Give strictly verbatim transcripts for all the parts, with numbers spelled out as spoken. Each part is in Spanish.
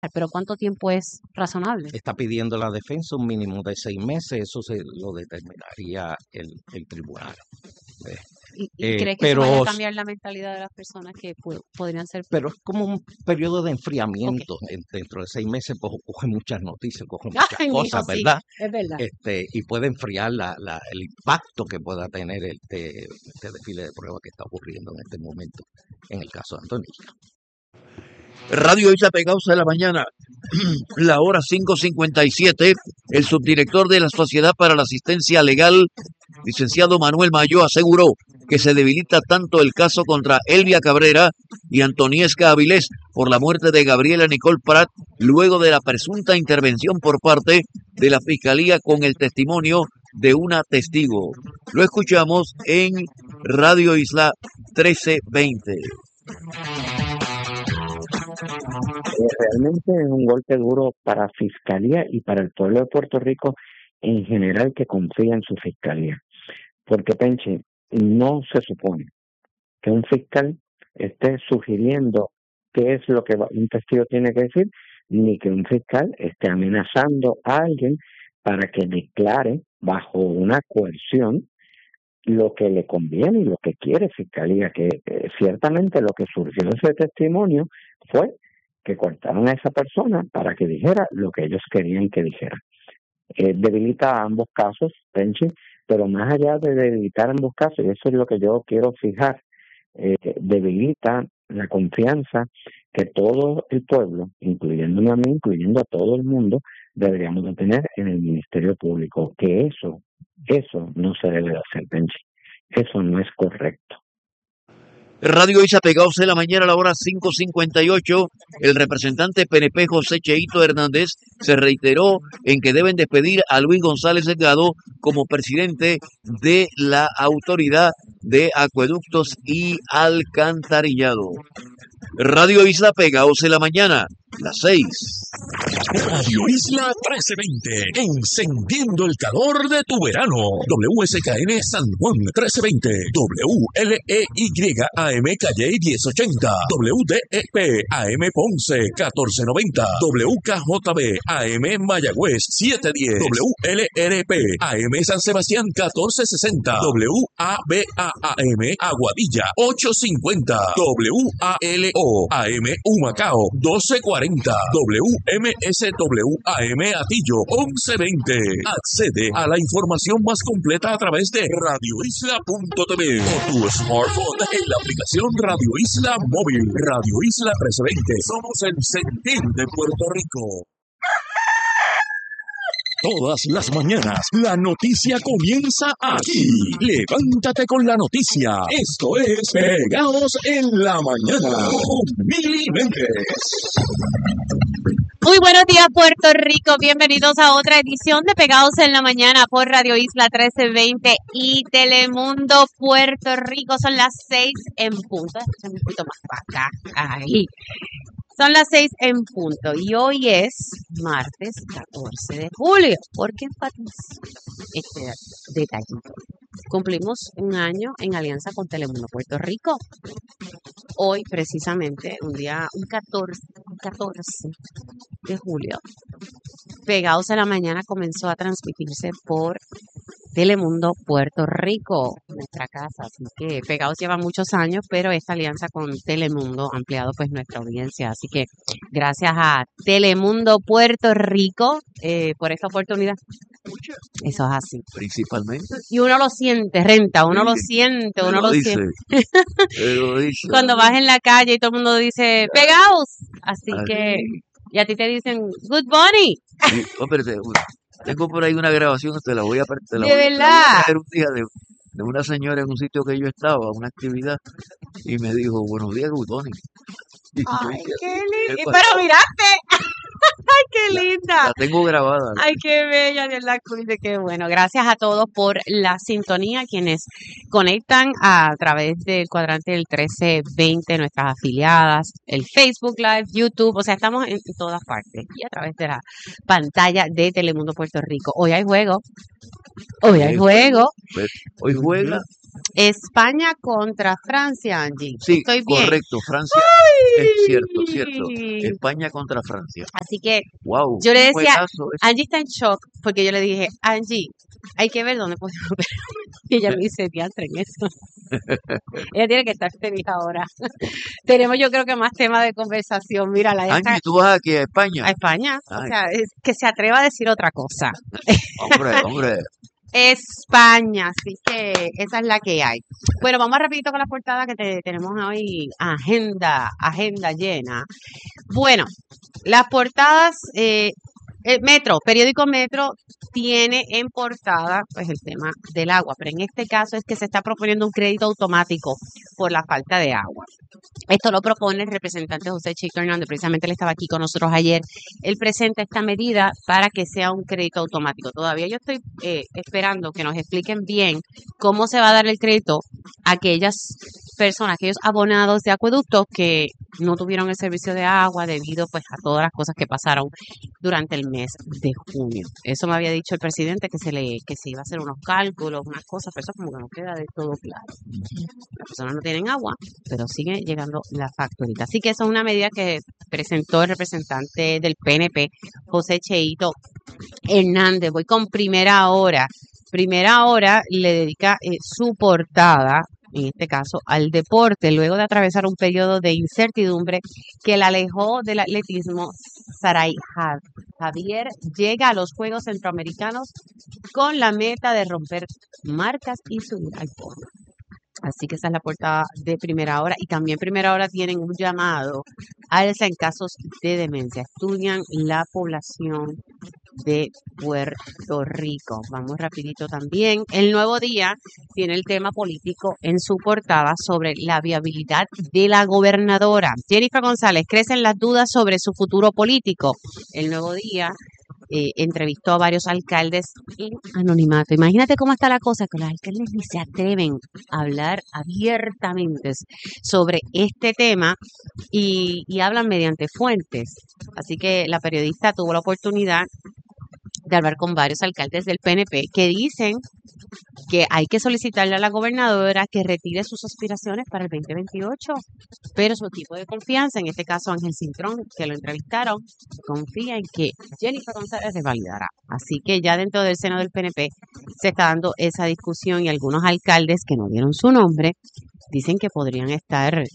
pero ¿cuánto tiempo es razonable? Está pidiendo la defensa un mínimo de seis meses, eso se lo determinaría el, el tribunal. Eh, ¿Y, y eh, crees que pero, eso vaya a cambiar la mentalidad de las personas que pu- podrían ser? Pero es como un periodo de enfriamiento. Okay. Dentro de seis meses pues, coge muchas noticias, coge muchas Ay, cosas, mijo, ¿verdad? Sí, es verdad. Este, y puede enfriar la, la, el impacto que pueda tener este, este desfile de pruebas que está ocurriendo en este momento en el caso de Antonio. Radio Isla Pegados de la mañana, la hora cinco cincuenta y siete. El subdirector de la Sociedad para la Asistencia Legal, licenciado Manuel Mayo, aseguró que se debilita tanto el caso contra Elvia Cabrera y Antoniesca Avilés por la muerte de Gabriela Nicole Prat luego de la presunta intervención por parte de la Fiscalía con el testimonio de una testigo. Lo escuchamos en Radio Isla trece veinte. Realmente es un golpe duro para Fiscalía y para el pueblo de Puerto Rico en general que confía en su Fiscalía. Porque, Penchi, no se supone que un fiscal esté sugiriendo qué es lo que un testigo tiene que decir, ni que un fiscal esté amenazando a alguien para que declare bajo una coerción lo que le conviene y lo que quiere Fiscalía, que eh, ciertamente lo que surgió de ese testimonio fue que cortaron a esa persona para que dijera lo que ellos querían que dijera. Eh, debilita a ambos casos, Penchi, pero más allá de debilitar ambos casos, y eso es lo que yo quiero fijar, eh, debilita la confianza que todo el pueblo, incluyéndome a mí, incluyendo a todo el mundo, deberíamos de tener en el Ministerio Público, que eso, eso no se debe de hacer, Penchi. Eso no es correcto. Radio Isla Pegados de la mañana a la hora cinco cincuenta y ocho. El representante P N P José Cheito Hernández se reiteró en que deben despedir a Luis González Delgado como presidente de la Autoridad de Acueductos y Alcantarillado. Radio Isla Pegados de la mañana, las seis. Radio Isla trece veinte, encendiendo el calor de tu verano. W S K N San Juan trece veinte, W L E Y A M Calle diez ochenta, W D E P A M Ponce catorce noventa, W K J B A M Mayagüez siete diez, W L R P A M San Sebastián catorce sesenta, W A B A A M Aguadilla ocho cincuenta, W A L O A M Humacao doce cuarenta, W M S W A M Atillo once veinte. Accede a la información más completa a través de radio isla punto t v o tu smartphone en la aplicación Radio Isla Móvil. Radio Isla trece veinte. Somos el sentir de Puerto Rico. Todas las mañanas, la noticia comienza aquí. Levántate con la noticia. Esto es Pegados en la Mañana con Mili Méndez. Muy buenos días, Puerto Rico. Bienvenidos a otra edición de Pegados en la Mañana por Radio Isla trece veinte y Telemundo Puerto Rico. Son las seis en punto. Un poquito más para acá. Ahí. Son las seis en punto y hoy es martes catorce de julio. ¿Por qué enfatizo este detallito? Cumplimos un año en alianza con Telemundo Puerto Rico. Hoy, precisamente, un día, un catorce, un catorce de julio, Pegados en la Mañana comenzó a transmitirse por Telemundo Puerto Rico, nuestra casa. Así que Pegados lleva muchos años, pero esta alianza con Telemundo ha ampliado pues nuestra audiencia. Así que gracias a Telemundo Puerto Rico eh, por esta oportunidad. Eso es así. Principalmente. Y uno lo siente, renta, uno sí, lo siente, uno lo, lo dice, siente. lo dice. Cuando vas en la calle y todo el mundo dice, Pegados. Así Ay. que, y a ti te dicen, good morning. Sí, oh, espérate, tengo por ahí una grabación, te la voy a, te la ¿De voy, verdad? Te la voy a traer un día de, de una señora en un sitio que yo estaba, una actividad, y me dijo, buenos días, good morning. Ay, qué lindo. Pero miraste. Ay, qué linda. La, la tengo grabada. Ay, qué bella, Dios la cuide, qué bueno. Gracias a todos por la sintonía, quienes conectan a través del cuadrante del trece veinte, nuestras afiliadas, el Facebook Live, YouTube, o sea, estamos en todas partes y a través de la pantalla de Telemundo Puerto Rico. Hoy hay juego. Hoy hay juego. Hoy juega España contra Francia, Angie. Sí, Estoy bien. correcto, Francia. Es cierto, cierto. España contra Francia. Así que Wow. yo le decía, juegazo ese. Angie está en shock porque yo le dije, Angie, hay que ver dónde podemos ver. Y ella me dice, diantre en eso. Ella tiene que estar feliz ahora. Tenemos yo creo que más temas de conversación. Mira, la Angie, ¿tú vas aquí a España? a España. O Ay. sea, es que se atreva a decir otra cosa. Hombre, hombre. España, así que esa es la que hay. Bueno, vamos rapidito con la portada que te- tenemos hoy agenda, agenda llena. Bueno, las portadas, eh, el Metro, periódico Metro tiene en portada pues el tema del agua, pero en este caso es que se está proponiendo un crédito automático por la falta de agua. Esto lo propone el representante José Chico Hernández, precisamente él estaba aquí con nosotros ayer. Él presenta esta medida para que sea un crédito automático. Todavía yo estoy eh, esperando que nos expliquen bien cómo se va a dar el crédito a aquellas personas, aquellos abonados de acueductos que no tuvieron el servicio de agua debido pues a todas las cosas que pasaron durante el mes de junio. Eso me había dicho el presidente que se le que se iba a hacer unos cálculos, unas cosas, pero eso como que no queda de todo claro. Las personas no tienen agua, pero sigue llegando la facturita. Así que esa es una medida que presentó el representante del P N P, José Cheito Hernández. Voy con Primera Hora. Primera Hora le dedica eh, su portada, en este caso, al deporte, luego de atravesar un periodo de incertidumbre que la alejó del atletismo. Saray Ja- Javier llega a los Juegos Centroamericanos con la meta de romper marcas y subir al podio. Así que esa es la portada de Primera Hora. Y también Primera Hora tienen un llamado alza en casos de demencia. Estudian la población de Puerto Rico. Vamos rapidito también. El Nuevo Día tiene el tema político en su portada sobre la viabilidad de la gobernadora. Jennifer González, crecen las dudas sobre su futuro político. El Nuevo Día eh, entrevistó a varios alcaldes en anonimato. Imagínate cómo está la cosa, que los alcaldes ni se atreven a hablar abiertamente sobre este tema y, y hablan mediante fuentes. Así que la periodista tuvo la oportunidad de hablar con varios alcaldes del P N P que dicen que hay que solicitarle a la gobernadora que retire sus aspiraciones para el veinte veintiocho, pero su equipo de confianza, en este caso Ángel Cintrón, que lo entrevistaron, confía en que Jennifer González revalidará. Así que ya dentro del seno del P N P se está dando esa discusión y algunos alcaldes que no dieron su nombre dicen que podrían estar eh,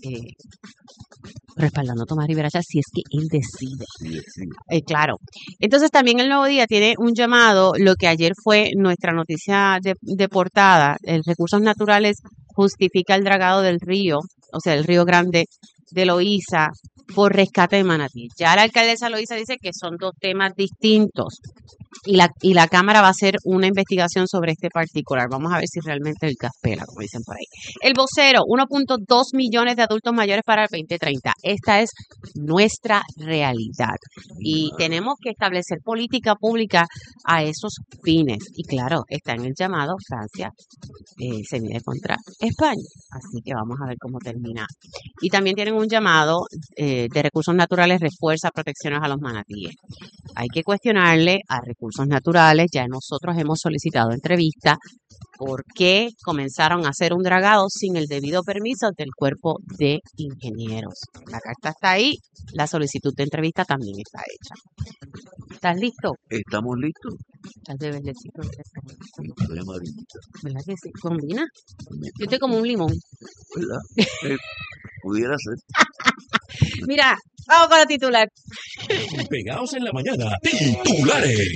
respaldando a Tomás Rivera Chatz si es que él decide. Eh, claro. Entonces también el Nuevo Día tiene un llamado, lo que ayer fue nuestra noticia de, de portada, el Recursos Naturales justifica el dragado del río, o sea, el río Grande de Loíza por rescate de manatí. Ya la alcaldesa Loíza dice que son dos temas distintos y la, y la Cámara va a hacer una investigación sobre este particular. Vamos a ver si realmente el gas pela, como dicen por ahí. El Vocero, uno punto dos millones de adultos mayores para el veinte treinta. Esta es nuestra realidad y tenemos que establecer política pública a esos fines. Y claro, está en el llamado, Francia eh, se mide contra España. Así que vamos a ver cómo termina. Y también tienen un llamado eh, de Recursos Naturales, refuerza protecciones a los manatíes. Hay que cuestionarle a Recursos Naturales, ya nosotros hemos solicitado entrevista, por qué comenzaron a hacer un dragado sin el debido permiso del Cuerpo de Ingenieros. La carta está ahí, la solicitud de entrevista también está hecha. ¿Estás listo? ¿Estamos listos? Estás de verdecito. Estoy amarillito, ¿Verdad que sí? ¿Combina? Yo estoy como un limón. ¿verdad? Eh, pudiera ser. Mira, vamos con la titular. Pegados en la mañana, titulares.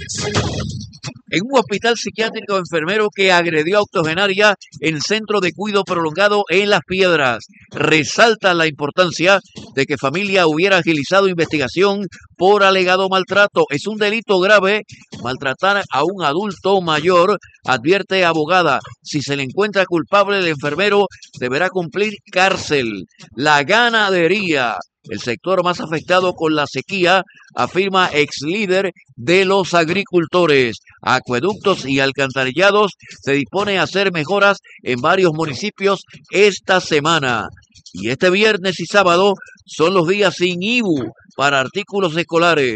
En un hospital psiquiátrico, enfermero que agredió a octogenaria en centro de cuidado prolongado en Las Piedras. Resalta la importancia de que familia hubiera agilizado investigación por alegado maltrato. Es un delito grave maltratar a un adulto mayor, advierte abogada. Si se le encuentra culpable, el enfermero deberá cumplir cárcel. La ganadería, el sector más afectado con la sequía, afirma ex líder de los agricultores. Acueductos y alcantarillados se dispone a hacer mejoras en varios municipios esta semana. Y este viernes y sábado son los días sin I B U para artículos escolares.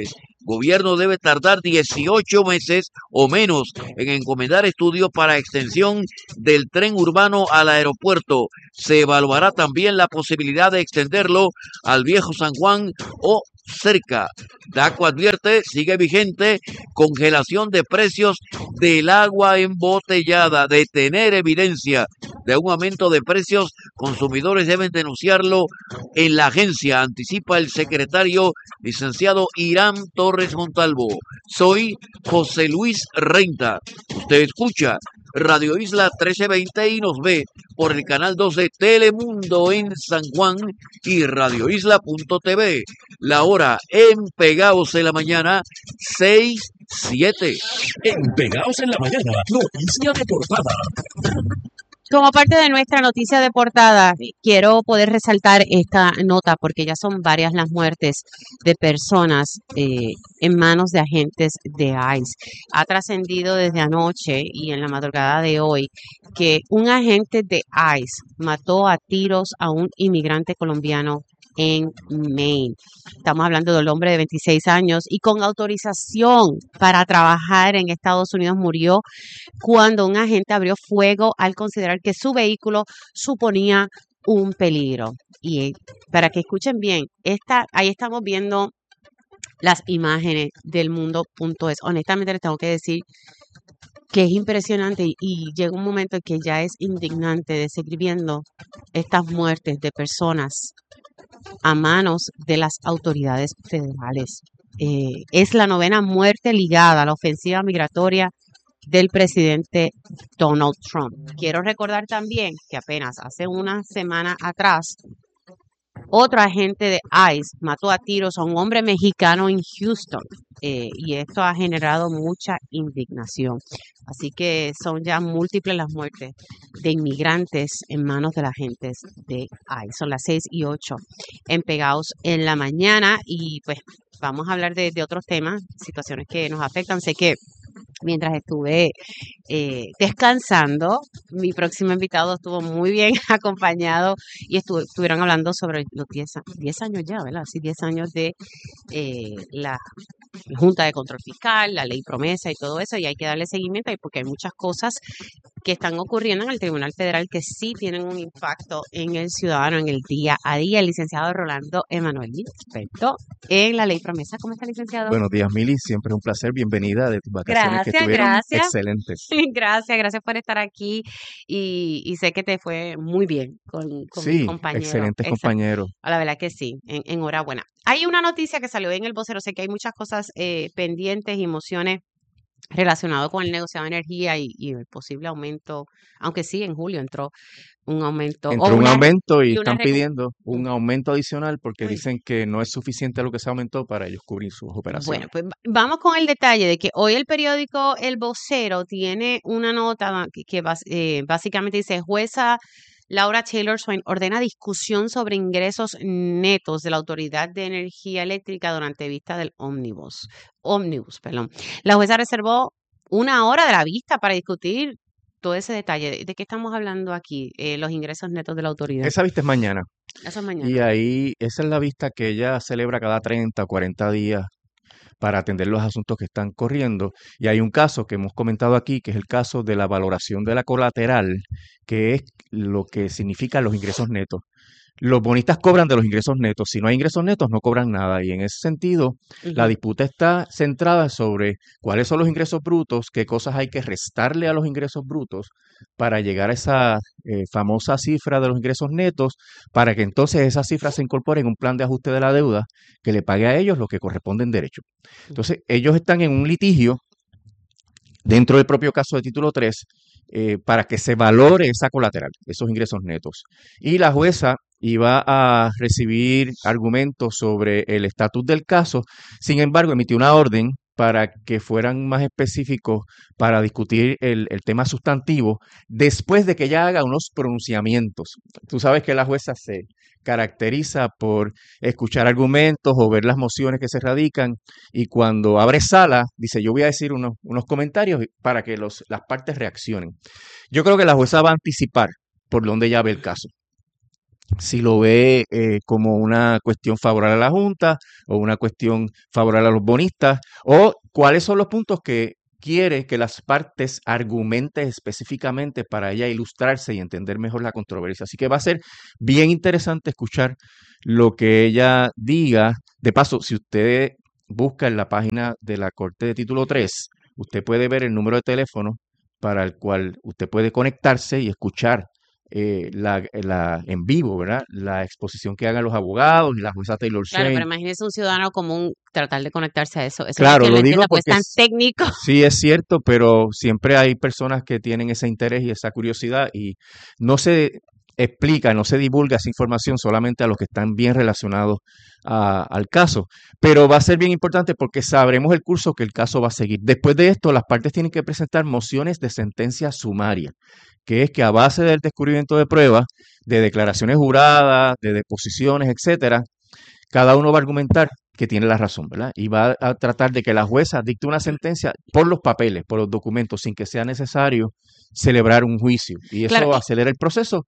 Gobierno debe tardar dieciocho meses o menos en encomendar estudios para extensión del tren urbano al aeropuerto. Se evaluará también la posibilidad de extenderlo al Viejo San Juan o cerca. DACO advierte, sigue vigente, congelación de precios del agua embotellada. De tener evidencia de un aumento de precios, consumidores deben denunciarlo en la agencia, anticipa el secretario licenciado Irán Torres Montalvo. Soy José Luis Renta. Usted escucha Radio Isla trece veinte y nos ve por el canal dos de Telemundo en San Juan y radio isla punto t v. La hora en Pegaos en la mañana, seis siete. En Pegaos en la mañana, noticia de portada. Como parte de nuestra noticia de portada, quiero poder resaltar esta nota porque ya son varias las muertes de personas eh, en manos de agentes de ICE. Ha trascendido desde anoche y en la madrugada de hoy que un agente de ICE mató a tiros a un inmigrante colombiano en Maine. Estamos hablando del hombre de veintiséis años y con autorización para trabajar en Estados Unidos murió cuando un agente abrió fuego al considerar que su vehículo suponía un peligro. Y para que escuchen bien, esta, ahí estamos viendo las imágenes del mundo.es. Honestamente les tengo que decir que es impresionante y, y llega un momento en que ya es indignante de seguir viendo estas muertes de personas a manos de las autoridades federales. Eh, es la novena muerte ligada a la ofensiva migratoria del presidente Donald Trump. Quiero recordar también que apenas hace una semana atrás, otro agente de ICE mató a tiros a un hombre mexicano en Houston eh, y esto ha generado mucha indignación. Así que son ya múltiples las muertes de inmigrantes en manos de las agentes de ICE. Son las seis y ocho en Pegaos en la mañana y pues vamos a hablar de, de otros temas, situaciones que nos afectan. Sé que mientras estuve eh, descansando, mi próximo invitado estuvo muy bien acompañado y estuvo, estuvieron hablando sobre los diez años ya, ¿verdad? Sí, diez años de eh, la Junta de Control Fiscal, la ley promesa y todo eso, y hay que darle seguimiento ahí porque hay muchas cosas que están ocurriendo en el Tribunal Federal que sí tienen un impacto en el ciudadano en el día a día. El licenciado Rolando Emanuel, experto en la ley promesa. ¿Cómo está, licenciado? Buenos días, Mili. Siempre es un placer. Bienvenida de tus vacaciones Gracias, que estuvieron gracias. excelentes. Gracias, gracias por estar aquí y, y sé que te fue muy bien con, con Sí, mis compañeros. excelentes Exacto. compañeros. A la verdad que sí, en, enhorabuena. Hay una noticia que salió en el vocero, sé que hay muchas cosas eh, pendientes y emociones relacionado con el negociado de energía y, y el posible aumento, aunque sí, en julio entró un aumento. Entró o un una, aumento y y una están recu- pidiendo un aumento adicional porque Uy. dicen que no es suficiente lo que se aumentó para ellos cubrir sus Bueno, operaciones. pues va- vamos con el detalle de que hoy el periódico El Vocero tiene una nota que, que bas- eh, básicamente dice: jueza Laura Taylor Swain ordena discusión sobre ingresos netos de la Autoridad de Energía Eléctrica durante vista del ómnibus. Ómnibus, perdón. La jueza reservó una hora de la vista para discutir todo ese detalle. ¿De, de qué estamos hablando aquí? Eh, los ingresos netos de la autoridad. Esa vista es mañana Eso es mañana. y ahí esa es la vista que ella celebra cada treinta o cuarenta días para atender los asuntos que están corriendo. Y hay un caso que hemos comentado aquí, que es el caso de la valoración de la colateral, que es lo que significa los ingresos netos. Los bonistas cobran de los ingresos netos. Si no hay ingresos netos, no cobran nada. Y en ese sentido, la Ujú. disputa está centrada sobre cuáles son los ingresos brutos, qué cosas hay que restarle a los ingresos brutos para llegar a esa eh, famosa cifra de los ingresos netos, para que entonces esa cifra se incorpore en un plan de ajuste de la deuda que le pague a ellos lo que corresponde en derecho. Entonces, ellos están en un litigio dentro del propio caso de título tres eh, para que se valore esa colateral, esos ingresos netos. Y la jueza iba a recibir argumentos sobre el estatus del caso, sin embargo, emitió una orden para que fueran más específicos para discutir el, el tema sustantivo después de que ella haga unos pronunciamientos. Tú sabes que la jueza se caracteriza por escuchar argumentos o ver las mociones que se radican y cuando abre sala dice: yo voy a decir unos, unos comentarios para que los, las partes reaccionen. Yo creo que la jueza va a anticipar por dónde ella ve el caso. si lo ve eh, como una cuestión favorable a la Junta o una cuestión favorable a los bonistas, o cuáles son los puntos que quiere que las partes argumenten específicamente para ella ilustrarse y entender mejor la controversia. Así que va a ser bien interesante escuchar lo que ella diga. De paso, si usted busca en la página de la Corte de Título tres, usted puede ver el número de teléfono para el cual usted puede conectarse y escuchar eh, la, la, en vivo, ¿verdad? La exposición que hagan los abogados y la jueza Taylor Claro, Swain. pero imagínese un ciudadano común tratar de conectarse a eso. Eso Claro, no lo lo digo entiendo, pues porque es tan es- técnico. sí es cierto, pero siempre hay personas que tienen ese interés y esa curiosidad y no se explica, no se divulga esa información solamente a los que están bien relacionados a- al caso. Pero va a ser bien importante porque sabremos el curso que el caso va a seguir. Después de esto, las partes tienen que presentar mociones de sentencia sumaria, que es que a base del descubrimiento de pruebas, de declaraciones juradas, de deposiciones, etcétera, cada uno va a argumentar que tiene la razón, ¿verdad? Y va a tratar de que la jueza dicte una sentencia por los papeles, por los documentos, sin que sea necesario celebrar un juicio. Y eso Claro, y- acelera el proceso,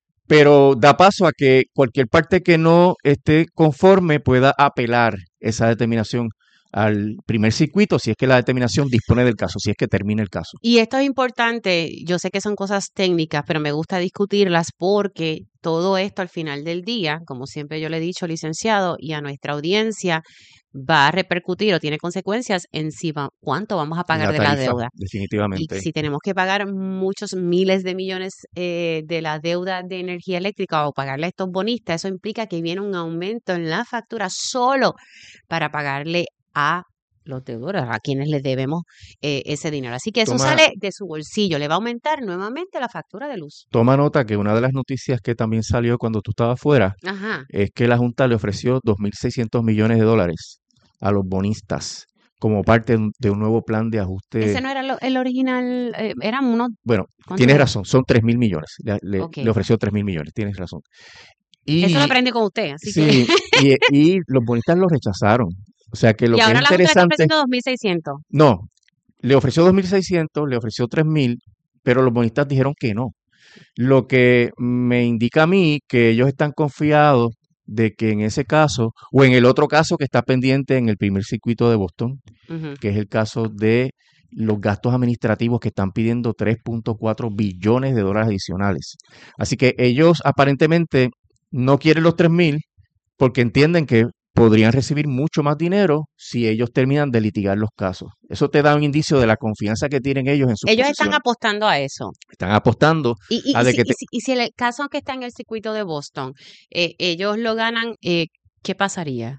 pero da paso a que cualquier parte que no esté conforme pueda apelar esa determinación al primer circuito, si es que la determinación dispone del caso, si es que termina el caso. Y esto es importante, yo sé que son cosas técnicas, pero me gusta discutirlas porque todo esto al final del día, como siempre yo le he dicho, licenciado, y a nuestra audiencia, va a repercutir o tiene consecuencias en si va- cuánto vamos a En pagar la de la tarifa, deuda. Y definitivamente. si tenemos que pagar muchos miles de millones eh, de la deuda de energía eléctrica o pagarle a estos bonistas, eso implica que viene un aumento en la factura solo para pagarle a los deudores, a quienes les debemos eh, ese dinero. Así que eso Toma, sale de su bolsillo, le va a aumentar nuevamente la factura de luz. toma nota que una de las noticias que también salió cuando tú estabas fuera Ajá. es que la Junta le ofreció dos mil seiscientos millones de dólares a los bonistas como parte de un de un nuevo plan de Ese ajuste. no era lo- el original, eh, eran unos, Bueno, ¿cuánto tienes era? razón, son tres mil millones. Le, le- Ok. le ofreció tres mil millones, tienes razón. Eso lo Y aprendí con usted, así que... sí, y, y los bonistas lo rechazaron. O sea que lo Y que es ahora la Junta le está interesante, ofreciendo dos mil seiscientos. no, le ofreció dos mil seiscientos, le ofreció tres mil, pero los bonistas dijeron que no. Lo que me indica a mí que ellos están confiados de que en ese caso, o en el otro caso que está pendiente en el primer circuito de Boston, Ujú. que es el caso de los gastos administrativos que están pidiendo tres punto cuatro billones de dólares adicionales. Así que ellos aparentemente no quieren los tres mil porque entienden que podrían recibir mucho más dinero si ellos terminan de litigar los casos. Eso te da un indicio de la confianza que tienen ellos en sus Ellos están posiciones. apostando a eso. Están apostando Y, y, a y de si, que y, te- si, y si el caso que está en el circuito de Boston, eh, ellos lo ganan, eh, ¿qué pasaría?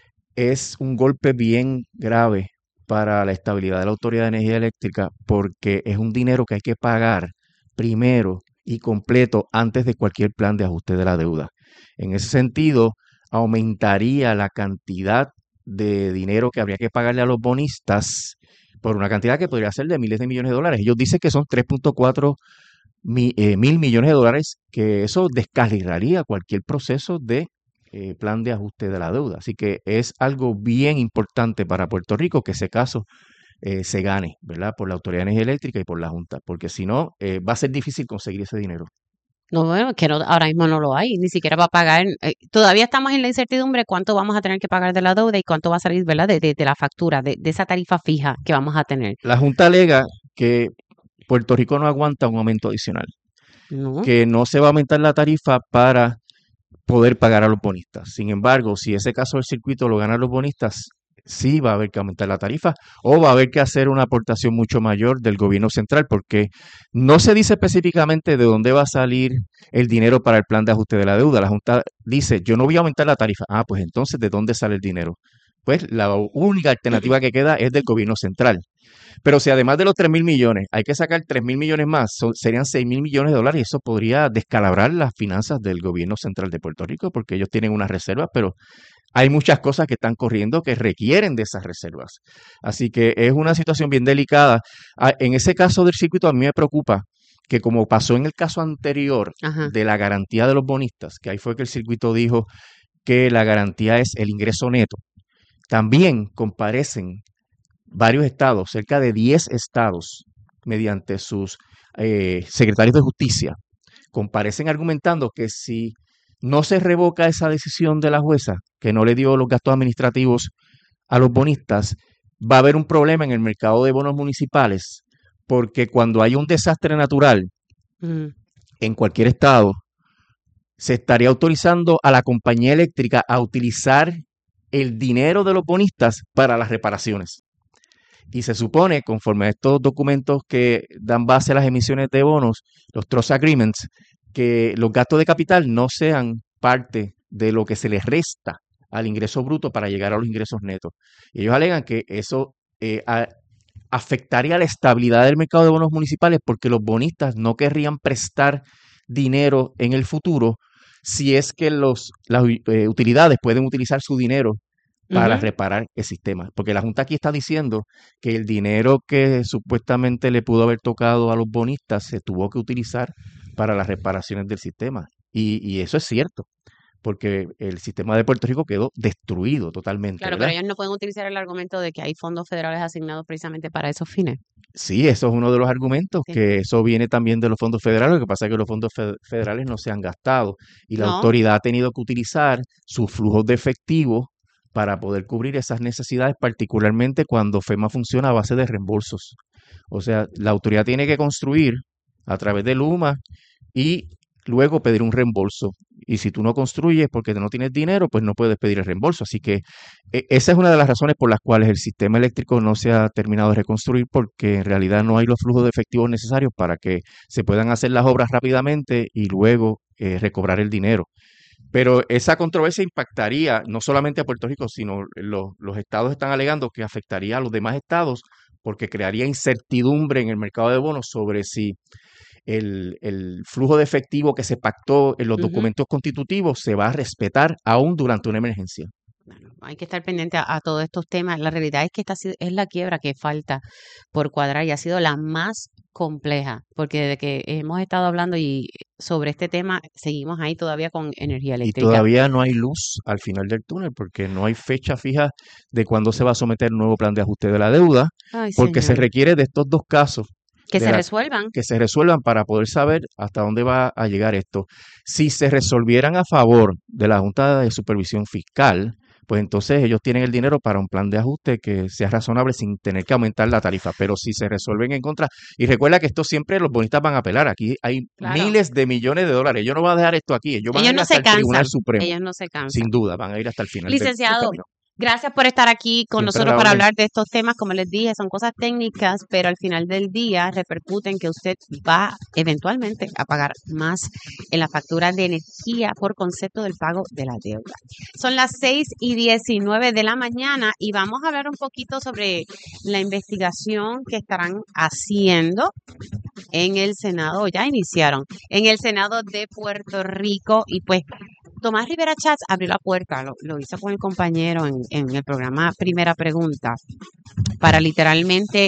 es un golpe bien grave para la estabilidad de la Autoridad de Energía Eléctrica porque es un dinero que hay que pagar primero y completo antes de cualquier plan de ajuste de la deuda. En ese sentido, aumentaría la cantidad de dinero que habría que pagarle a los bonistas por una cantidad que podría ser de miles de millones de dólares. Ellos dicen que son tres punto cuatro mi- eh, mil millones de dólares, que eso descarrilaría cualquier proceso de eh, plan de ajuste de la deuda. Así que es algo bien importante para Puerto Rico que ese caso eh, se gane, ¿verdad? Por la Autoridad de Energía Eléctrica y por la Junta, porque si no, eh, va a ser difícil conseguir ese dinero. No, bueno, que no, ahora mismo no lo hay, ni siquiera va a pagar. eh, todavía estamos en la incertidumbre cuánto vamos a tener que pagar de la deuda y cuánto va a salir, ¿verdad? De, de, de la factura, de, de esa tarifa fija que vamos a tener. La Junta alega que Puerto Rico no aguanta un aumento adicional, ¿No? que no se va a aumentar la tarifa para poder pagar a los bonistas. Sin embargo, si ese caso del circuito lo ganan los bonistas, sí va a haber que aumentar la tarifa o va a haber que hacer una aportación mucho mayor del gobierno central porque no se dice específicamente de dónde va a salir el dinero para el plan de ajuste de la deuda. La Junta dice, yo no voy a aumentar la tarifa. Ah, pues entonces, ¿de dónde sale el dinero? Pues la única alternativa que queda es del gobierno central. Pero si además de los tres mil millones hay que sacar tres mil millones más, son- serían seis mil millones de dólares y eso podría descalabrar las finanzas del gobierno central de Puerto Rico porque ellos tienen unas reservas, pero hay muchas cosas que están corriendo que requieren de esas reservas. Así que es una situación bien delicada. Ah, En ese caso del circuito a mí me preocupa que como pasó en el caso anterior Ajá. de la garantía de los bonistas, que ahí fue que el circuito dijo que la garantía es el ingreso neto, también comparecen varios estados, cerca de diez estados, mediante sus eh, secretarios de justicia, comparecen argumentando que si no se revoca esa decisión de la jueza, que no le dio los gastos administrativos a los bonistas, va a haber un problema en el mercado de bonos municipales, porque cuando hay un desastre natural Mm. en cualquier estado, se estaría autorizando a la compañía eléctrica a utilizar el dinero de los bonistas para las reparaciones. Y se supone, conforme a estos documentos que dan base a las emisiones de bonos, los trust agreements, que los gastos de capital no sean parte de lo que se les resta al ingreso bruto para llegar a los ingresos netos. Y ellos alegan que eso eh, a- afectaría la estabilidad del mercado de bonos municipales porque los bonistas no querrían prestar dinero en el futuro si es que los, las eh, utilidades pueden utilizar su dinero para Ujú. reparar el sistema. Porque la Junta aquí está diciendo que el dinero que supuestamente le pudo haber tocado a los bonistas se tuvo que utilizar para las reparaciones del sistema. Y, y eso es cierto, porque el sistema de Puerto Rico quedó destruido totalmente, Claro, pero ¿verdad? ellos no pueden utilizar el argumento de que hay fondos federales asignados precisamente para esos fines. Sí, eso es uno de los argumentos, Sí. que eso viene también de los fondos federales. Lo que pasa es que los fondos fe- federales no se han gastado y la No. autoridad ha tenido que utilizar sus flujos de efectivo para poder cubrir esas necesidades, particularmente cuando FEMA funciona a base de reembolsos. O sea, la autoridad tiene que construir a través de Luma y luego pedir un reembolso. Y si tú no construyes porque no tienes dinero, pues no puedes pedir el reembolso. Así que e- esa es una de las razones por las cuales el sistema eléctrico no se ha terminado de reconstruir, porque en realidad no hay los flujos de efectivo necesarios para que se puedan hacer las obras rápidamente y luego eh, recobrar el dinero. Pero esa controversia impactaría no solamente a Puerto Rico, sino los, los estados están alegando que afectaría a los demás estados porque crearía incertidumbre en el mercado de bonos sobre si el, el flujo de efectivo que se pactó en los Ujú. documentos constitutivos se va a respetar aún durante una emergencia. Bueno, hay que estar pendiente a, a todos estos temas. La realidad es que esta ha sido- es la quiebra que falta por cuadrar y ha sido la más compleja, porque desde que hemos estado hablando y sobre este tema, seguimos ahí todavía con energía Y eléctrica. todavía no hay luz al final del túnel porque no hay fecha fija de cuándo se va a someter el nuevo plan de ajuste de la deuda, Ay, porque se señor. requiere de estos dos casos Que de se la- resuelvan. que se resuelvan para poder saber hasta dónde va a llegar esto. Si se resolvieran a favor de la Junta de Supervisión Fiscal, pues entonces ellos tienen el dinero para un plan de ajuste que sea razonable sin tener que aumentar la tarifa. Pero si se resuelven en contra, y recuerda que esto siempre los bonistas van a apelar, aquí hay Claro. miles de millones de dólares, ellos no van a dejar esto aquí, ellos van a Ellos ir no hasta se el Tribunal cansan. Supremo, Ellos no se cansan. sin duda, van a ir hasta el final del- del Licenciado, camino. gracias por estar aquí con Siempre a nosotros la para orden. hablar de estos temas. Como les dije, son cosas técnicas, pero al final del día repercuten que usted va eventualmente a pagar más en la factura de energía por concepto del pago de la deuda. Son las seis y diecinueve de la mañana y vamos a hablar un poquito sobre la investigación que estarán haciendo en el Senado, ya iniciaron, en el Senado de Puerto Rico y pues Tomás Rivera Chats abrió la puerta, lo, lo hizo con el compañero en, en el programa Primera Pregunta, para literalmente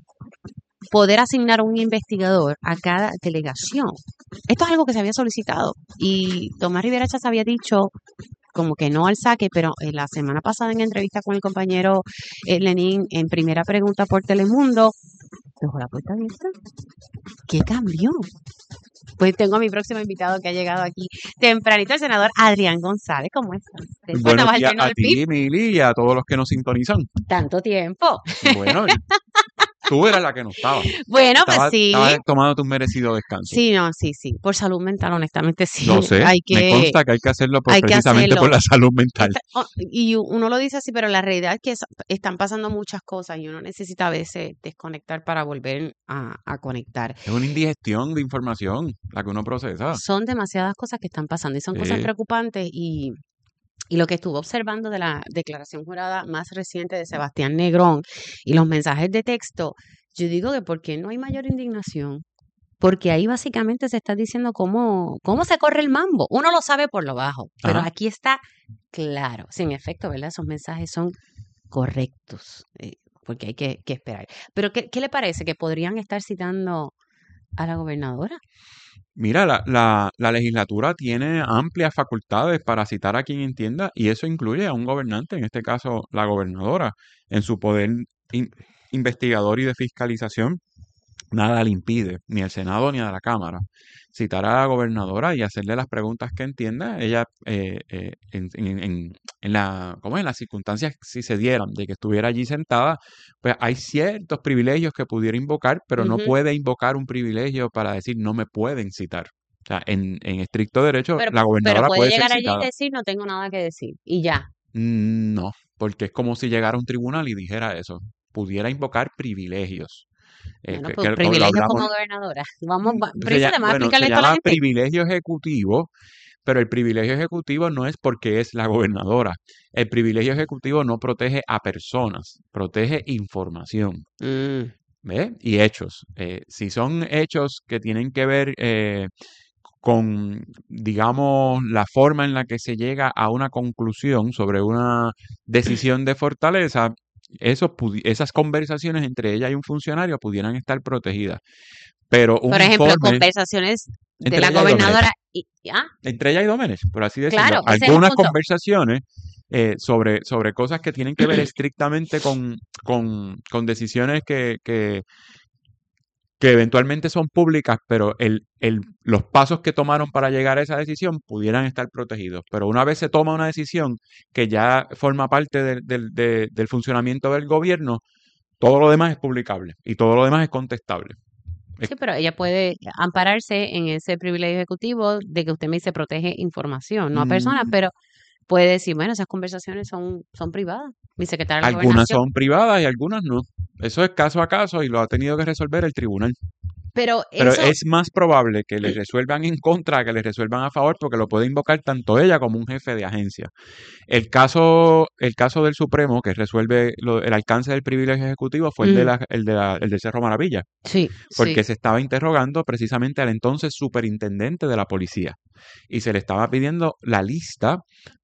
poder asignar un investigador a cada delegación. Esto es algo que se había solicitado y Tomás Rivera Chats había dicho como que no al saque, pero en la semana pasada en entrevista con el compañero eh, Lenín en Primera Pregunta por Telemundo, dejó la puerta abierta. ¿Qué cambió? Pues tengo a mi próximo invitado que ha llegado aquí tempranito, el senador Adrián González. ¿Cómo estás? Después Buenos estabas días alterno a del P I B. ti, Mili, y a todos los que nos sintonizan. Tanto tiempo. Bueno, tú eras la que no estaba. Bueno, pues Estabas, sí. estabas tomando tu merecido descanso. Sí, no, sí, sí. Por salud mental, honestamente, sí. Lo sé, Hay me que, consta que hay que hacerlo por- hay que precisamente por hacerlo. la salud mental. Esta- oh, y uno lo dice así, pero la realidad es que es- están pasando muchas cosas y uno necesita a veces desconectar para volver a, a conectar. Es una indigestión de información la que uno procesa. Son demasiadas cosas que están pasando y son cosas Sí. preocupantes y, y lo que estuve observando de la declaración jurada más reciente de Sebastián Negrón y los mensajes de texto, yo digo que ¿por qué no hay mayor indignación? Porque ahí básicamente se está diciendo cómo, cómo se corre el mambo. Uno lo sabe por lo bajo, pero Ajá. aquí está claro. Sin efecto, ¿verdad? Esos mensajes son correctos, eh, porque hay que, que esperar. Pero ¿qué, ¿qué le parece? ¿Que podrían estar citando a la gobernadora? Mira, la, la, la legislatura tiene amplias facultades para citar a quien entienda y eso incluye a un gobernante, en este caso la gobernadora, en su poder in- investigador y de fiscalización. nada le impide, ni al Senado ni a la Cámara, citar a la gobernadora y hacerle las preguntas que entienda. Ella, eh, eh, en, en, en, en la, ¿cómo es? En las circunstancias, si se dieran, de que estuviera allí sentada, pues hay ciertos privilegios que pudiera invocar, pero no Ujú. puede invocar un privilegio para decir no me pueden citar. O sea, en, en estricto derecho, Pero, la pero gobernadora puede puede ser llegar allí y citada. decir, no tengo nada que decir. Y ya. Mm, No, porque es como si llegara a un tribunal y dijera eso. Pudiera invocar privilegios. Eh, Bueno, que, pues que lo privilegios hablamos. como gobernadora. Vamos, va- Se Princesa, llama, además bueno, explicarle se esto a la llama gente. privilegio ejecutivo, pero el privilegio ejecutivo no es porque es la gobernadora. El privilegio ejecutivo no protege a personas, protege información, Mm. ¿ve? Y hechos. Eh, si son hechos que tienen que ver eh, con, digamos, la forma en la que se llega a una conclusión sobre una decisión de fortaleza, esos, pudi- esas conversaciones entre ella y un funcionario pudieran estar protegidas. Pero un Por ejemplo, informe conversaciones de entre la ella y Domenech, gobernadora. Y, ah, entre ella y Domenech, por así decirlo, claro, ese es el algunas punto. conversaciones eh, sobre, sobre cosas que tienen que ver estrictamente con, con, con decisiones que, que, que eventualmente son públicas, pero el, el, los pasos que tomaron para llegar a esa decisión pudieran estar protegidos. Pero una vez se toma una decisión que ya forma parte del, del, de- del funcionamiento del gobierno, todo lo demás es publicable y todo lo demás es contestable. Es- Sí, pero ella puede ampararse en ese privilegio ejecutivo de que usted me dice protege información, no a personas, mm, pero puede decir, bueno, esas conversaciones son, son privadas. Mi secretaria de la Algunas gobernación. son privadas y algunas no. Eso es caso a caso y lo ha tenido que resolver el tribunal. Pero Pero eso, es más probable que le resuelvan en contra que le resuelvan a favor porque lo puede invocar tanto ella como un jefe de agencia. El caso, el caso del Supremo que resuelve lo- el alcance del privilegio ejecutivo fue el de mm, la, el de la- el del Cerro Maravilla, sí, porque sí. se estaba interrogando precisamente al entonces superintendente de la policía y se le estaba pidiendo la lista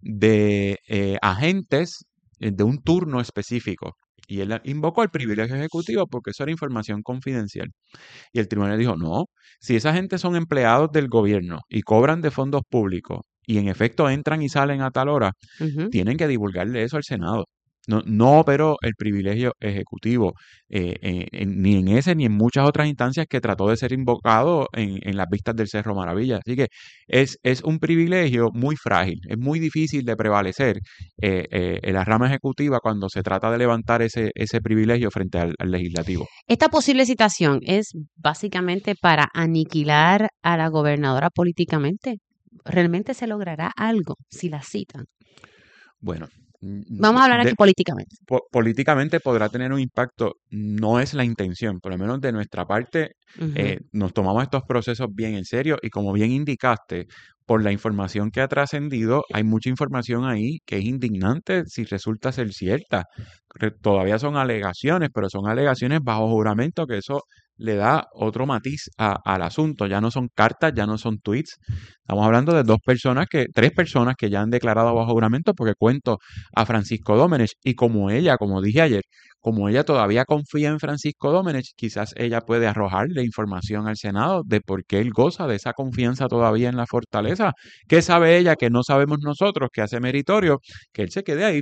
de eh, agentes eh, de un turno específico. Y él invocó el privilegio ejecutivo porque eso era información confidencial. Y el tribunal dijo, no, si esa gente son empleados del gobierno y cobran de fondos públicos y en efecto entran y salen a tal hora, Ujú. tienen que divulgarle eso al Senado. No, no operó el privilegio ejecutivo, eh, eh, en- ni en ese ni en muchas otras instancias que trató de ser invocado en, en las vistas del Cerro Maravilla. Así que es, es un privilegio muy frágil, es muy difícil de prevalecer eh, eh, en la rama ejecutiva cuando se trata de levantar ese, ese privilegio frente al, al legislativo. Esta posible citación es básicamente para aniquilar a la gobernadora políticamente. ¿Realmente se logrará algo si la citan? Bueno, mm, Vamos a hablar de- aquí políticamente. po- políticamente podrá tener un impacto, no es la intención, por lo menos de nuestra parte, Ujú. eh, nos tomamos estos procesos bien en serio y como bien indicaste, por la información que ha trascendido, hay mucha información ahí que es indignante si resulta ser cierta. Re- Todavía son alegaciones, pero son alegaciones bajo juramento que eso le da otro matiz a- al asunto. Ya no son cartas, ya no son tweets. Estamos hablando de dos personas que, tres personas que ya han declarado bajo juramento porque cuento a Francisco Domenech y como ella, como dije ayer, como ella todavía confía en Francisco Domenech, quizás ella puede arrojarle información al Senado de por qué él goza de esa confianza todavía en la fortaleza. ¿Qué sabe ella que no sabemos nosotros, que hace meritorio que él se quede ahí?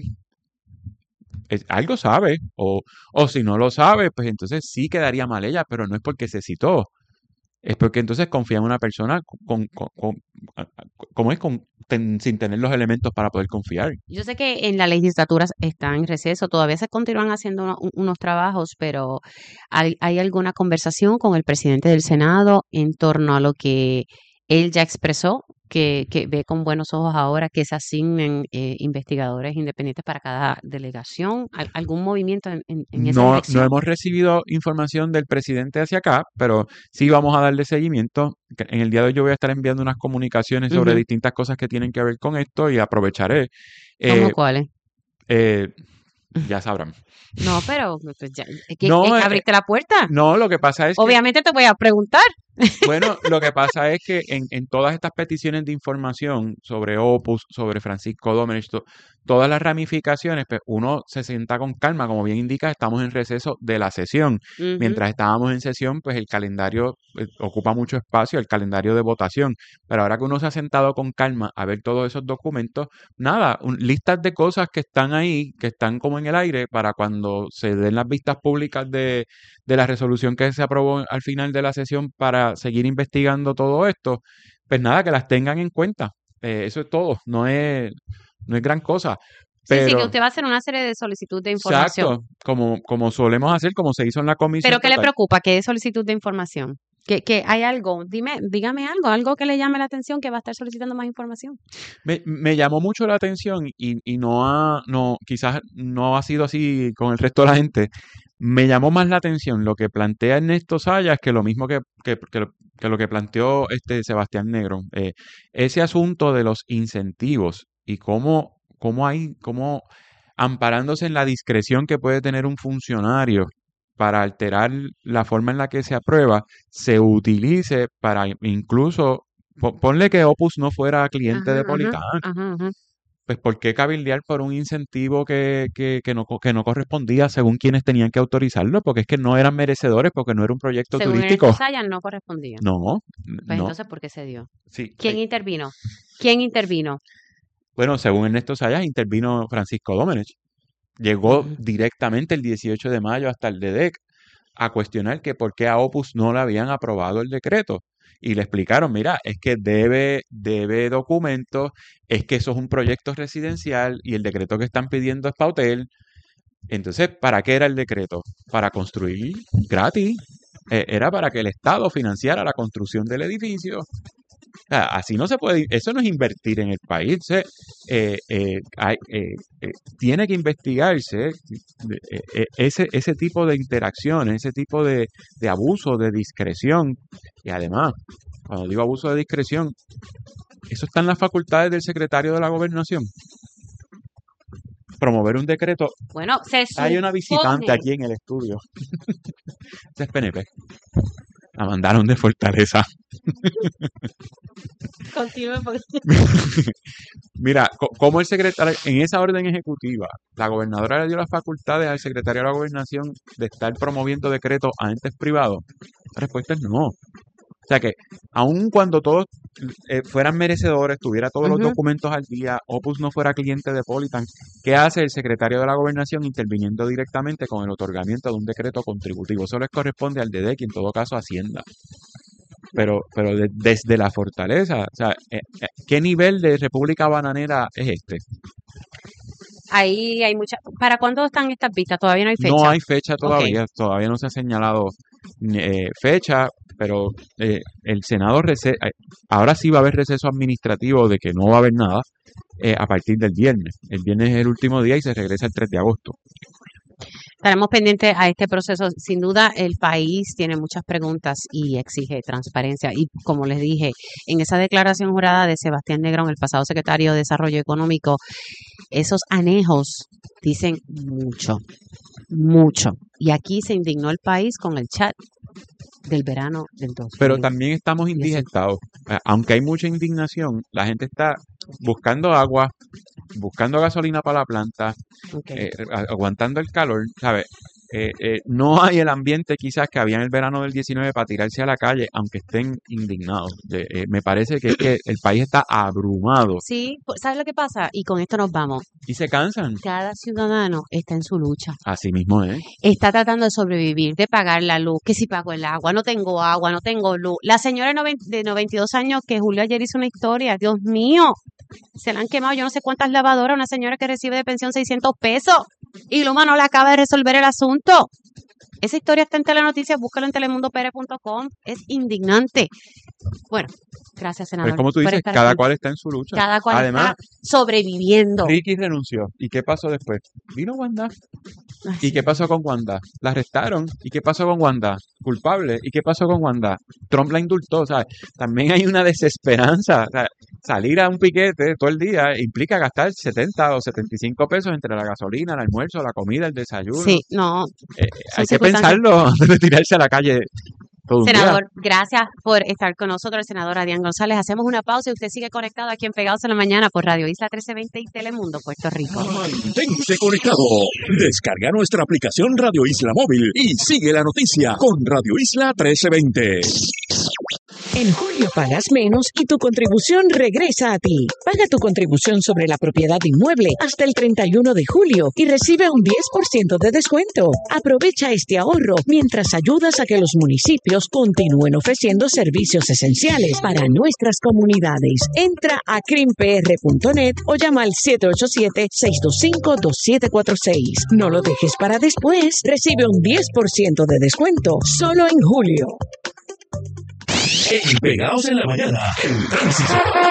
Es- algo sabe, o, o si no lo sabe, pues entonces sí quedaría mal ella, pero no es porque se citó, es porque entonces confía en una persona con, con, con- a- a- como es con, ten- sin tener los elementos para poder confiar. Yo sé que en la legislatura está en receso, todavía se continúan haciendo uno- un- unos trabajos, pero ¿hay, hay alguna conversación con el presidente del Senado en torno a lo que él ya expresó, que, que ve con buenos ojos ahora que se asignen eh, investigadores independientes para cada delegación? ¿Al- ¿Algún movimiento en, en- en esa No, no dirección? hemos recibido información del presidente hacia acá, pero sí vamos a darle seguimiento. Que En el día de hoy yo voy a estar enviando unas comunicaciones sobre Ujú. distintas cosas que tienen que ver con esto y aprovecharé. ¿Cómo eh, cuáles? eh, ya sabrán. No, pero pues ya, es que, es No, que eh, abriste la puerta. no, lo que pasa es que Obviamente te voy a preguntar. Bueno, lo que pasa es que en, en todas estas peticiones de información sobre Opus, sobre Francisco Domenech, to- todas las ramificaciones, pues uno se sienta con calma, como bien indica, estamos en receso de la sesión. Ujú. Mientras estábamos en sesión, pues el calendario eh, ocupa mucho espacio, el calendario de votación. Pero ahora que uno se ha sentado con calma a ver todos esos documentos, nada, un- listas de cosas que están ahí, que están como en el aire, para cuando se den las vistas públicas de, de la resolución que se aprobó al final de la sesión para seguir investigando todo esto, pues nada, que las tengan en cuenta. Eh, eso es todo, no es, no es gran cosa. Sí, sí, que Pero, usted va a hacer una serie de solicitud de información. exacto, como, como solemos hacer, como se hizo en la comisión ¿Pero qué le total. preocupa? ¿Qué es solicitud de información? ¿Que, que hay algo? Dime, dígame algo, algo que le llame la atención que va a estar solicitando más información. Me, me llamó mucho la atención y, y no ha, no, quizás no ha sido así con el resto de la gente. Me llamó más la atención lo que plantea Ernesto Sayas que lo mismo que, que, que lo, que lo que planteó este Sebastián Negro. Eh, ese asunto de los incentivos y cómo, cómo hay, cómo amparándose en la discreción que puede tener un funcionario para alterar la forma en la que se aprueba, se utilice para incluso, po- ponle que Opus no fuera cliente Ajá, de ajá, Politán, ajá, ajá. pues ¿por qué cabildear por un incentivo que, que, que no, co- que no correspondía según quienes tenían que autorizarlo? Porque es que no eran merecedores, porque no era un proyecto Según turístico. Ernesto Sayas no correspondía. No, Pues no, entonces, ¿por qué se dio? sí. ¿Quién eh, intervino? ¿Quién intervino? Bueno, según Ernesto Sayas, intervino Francisco Domenech. Llegó Ujú. directamente el dieciocho de mayo hasta el D E C a cuestionar que por qué a Opus no le habían aprobado el decreto. Y le explicaron, mira, es que debe, debe documentos, es que eso es un proyecto residencial y el decreto que están pidiendo es para hotel. Entonces, ¿para qué era el decreto? Para construir gratis. Eh, era para que el Estado financiara la construcción del edificio. O sea, así no se puede, eso no es invertir en el país. O sea, eh, eh, hay- eh, eh, tiene que investigarse eh, eh, ese, ese tipo de interacciones, ese tipo de, de abuso de discreción. Y además, cuando digo abuso de discreción, eso está en las facultades del secretario de la Gobernación. Promover un decreto. Bueno, se Hay una visitante supone. aquí en el estudio. Ese es P N P. La mandaron de Fortaleza. Continúe porque- Mira, co- como el secretario, en esa orden ejecutiva, la gobernadora le dio las facultades al secretario de la gobernación de estar promoviendo decretos a entes privados. La respuesta es no. O sea que, aun cuando todos eh, fueran merecedores, tuviera todos los Ujú. documentos al día, Opus no fuera cliente de Politan, ¿qué hace el secretario de la gobernación interviniendo directamente con el otorgamiento de un decreto contributivo? Eso les corresponde al D D E C y en todo caso a Hacienda. Pero, pero de- desde la fortaleza, o sea, eh, eh, ¿qué nivel de república bananera es este? Ahí hay mucha. ¿Para cuándo están estas vistas? Todavía no hay fecha. No hay fecha Ok. todavía, todavía no se ha señalado eh, fecha, pero eh, el Senado, rece- eh, ahora sí va a haber receso administrativo de que no va a haber nada eh, a partir del viernes. El viernes es el último día y se regresa el tres de agosto. Estaremos pendientes a este proceso. Sin duda, el país tiene muchas preguntas y exige transparencia. Y como les dije, en esa declaración jurada de Sebastián Negrón, el pasado secretario de Desarrollo Económico, esos anejos dicen mucho, mucho. Y aquí se indignó el país con el chat del verano del dos mil. Pero también estamos Y así. indigestados. Eh, Aunque hay mucha indignación, la gente está buscando agua, buscando gasolina para la planta, Ok. eh, a- aguantando el calor, ¿sabes? Eh, eh, no hay el ambiente quizás que había en el verano del diecinueve para tirarse a la calle, aunque estén indignados. De- eh, me parece que es que el país está abrumado Sí, pues, ¿sabes lo que pasa? Y con esto nos vamos. y se cansan. Cada ciudadano está en su lucha. Así mismo es. Está tratando de sobrevivir, de pagar la luz, que si pago el agua, no tengo agua, no tengo luz. La señora de noventa de noventa y dos años que Julio ayer hizo una historia, Dios mío, se le han quemado yo no sé cuántas lavadoras, una señora que recibe de pensión seiscientos pesos y Luma no le acaba de resolver el asunto. Esa historia está en Telenoticias, búscalo en telemundo p r punto com, es indignante. Bueno, gracias, Pero senador. es como tú por dices, estar cada aquí. cual está en su lucha. Cada cual Además, está sobreviviendo. Ricky renunció. ¿Y qué pasó después? Vino Wanda. Ay, ¿Y qué pasó con Wanda? La arrestaron. ¿Y qué pasó con Wanda? Culpable. ¿Y qué pasó con Wanda? Trump la indultó. O sea, también hay una desesperanza. O sea, salir a un piquete todo el día implica gastar setenta o setenta y cinco pesos entre la gasolina, el almuerzo, la comida, el desayuno. Sí, no, Eh, son hay que circunstancias. pensarlo antes de tirarse a la calle Todo un día. Senador, gracias por estar con nosotros, el senador Adrián González. Hacemos una pausa y usted sigue conectado aquí en Pegados en la Mañana por Radio Isla trece veinte y Telemundo, Puerto Rico. Mantente conectado. Descarga nuestra aplicación Radio Isla Móvil y sigue la noticia con Radio Isla trece veinte. En julio pagas menos y tu contribución regresa a ti. Paga tu contribución sobre la propiedad inmueble hasta el treinta y uno de julio y recibe un diez por ciento de descuento. Aprovecha este ahorro mientras ayudas a que los municipios continúen ofreciendo servicios esenciales para nuestras comunidades. Entra a crim p r punto net o llama al siete ocho siete, seis dos cinco, dos siete cuatro seis. No lo dejes para después. Recibe un diez por ciento de descuento solo en julio. En Pegados en la Mañana, el tránsito.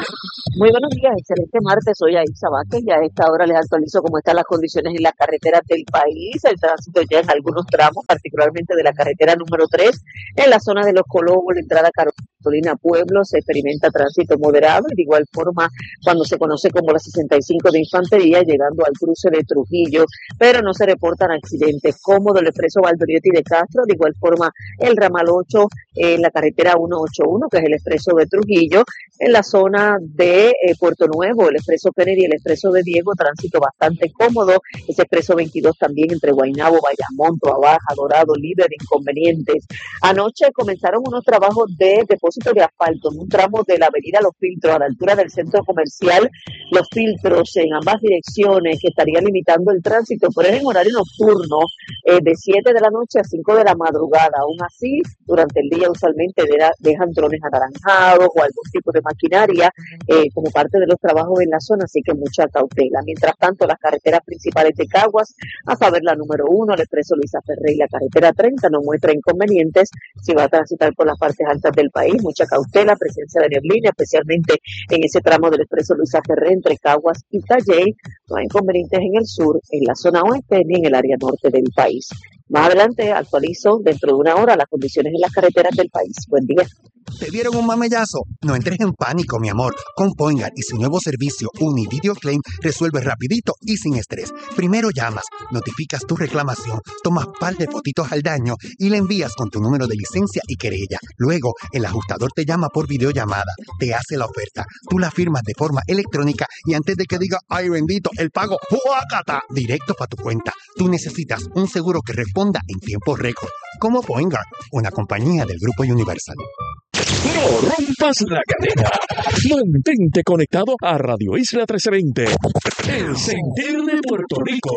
Muy buenos días, excelente martes, soy Aisha Vázquez y a esta hora les actualizo cómo están las condiciones en las carreteras del país. El tránsito ya en algunos tramos, particularmente de la carretera número tres, en la zona de Los Colomos, la entrada a Carolina Pueblo, se experimenta tránsito moderado y de igual forma cuando se conoce como la sesenta y cinco de Infantería, llegando al cruce de Trujillo, pero no se reportan accidentes. Cómodo el expreso Valdoriotti de Castro, de igual forma el ramal ocho en la carretera ciento ochenta y uno, que es el expreso de Trujillo, en la zona de eh, Puerto Nuevo, el expreso Kennedy y el expreso de Diego, tránsito bastante cómodo. Ese expreso veintidós también entre Guaynabo, Bayamón, Toa Baja, Dorado, libre de inconvenientes. Anoche comenzaron unos trabajos de depósito de asfalto en un tramo de la avenida Los Filtros, a la altura del centro comercial Los Filtros, en ambas direcciones, que estaría limitando el tránsito, pero es en horario nocturno, eh, de siete de la noche a cinco de la madrugada. Aún así, durante el día usualmente de, dejan drones anaranjados o algún tipo de maquinaria eh, como parte de los trabajos en la zona, así que mucha cautela. Mientras tanto, las carreteras principales de Caguas, a saber la número uno, el expreso Luisa Ferré y la carretera treinta, no muestra inconvenientes si va a transitar por las partes altas del país. Mucha cautela, presencia de neblina, especialmente en ese tramo del expreso Luisa Ferré entre Caguas y Calley. No hay inconvenientes en el sur, en la zona oeste ni en el área norte del país. Más adelante actualizo dentro de una hora las condiciones en las carreteras del país. Buen día. ¿Te dieron un mamellazo? No entres en pánico, mi amor. Con Poingar y su nuevo servicio Univideo Claim resuelves rapidito y sin estrés. Primero llamas, notificas tu reclamación, tomas par de fotitos al daño y le envías con tu número de licencia y querella. Luego, el ajustador te llama por videollamada, te hace la oferta, tú la firmas de forma electrónica y antes de que diga, ¡ay bendito! El pago, ¡huácata! Directo para tu cuenta. Tú necesitas un seguro que responda en tiempo récord. Como Poingar, una compañía del Grupo Universal. No rompas la cadena. Mantente conectado a Radio Isla trece veinte. El sentir de Puerto Rico.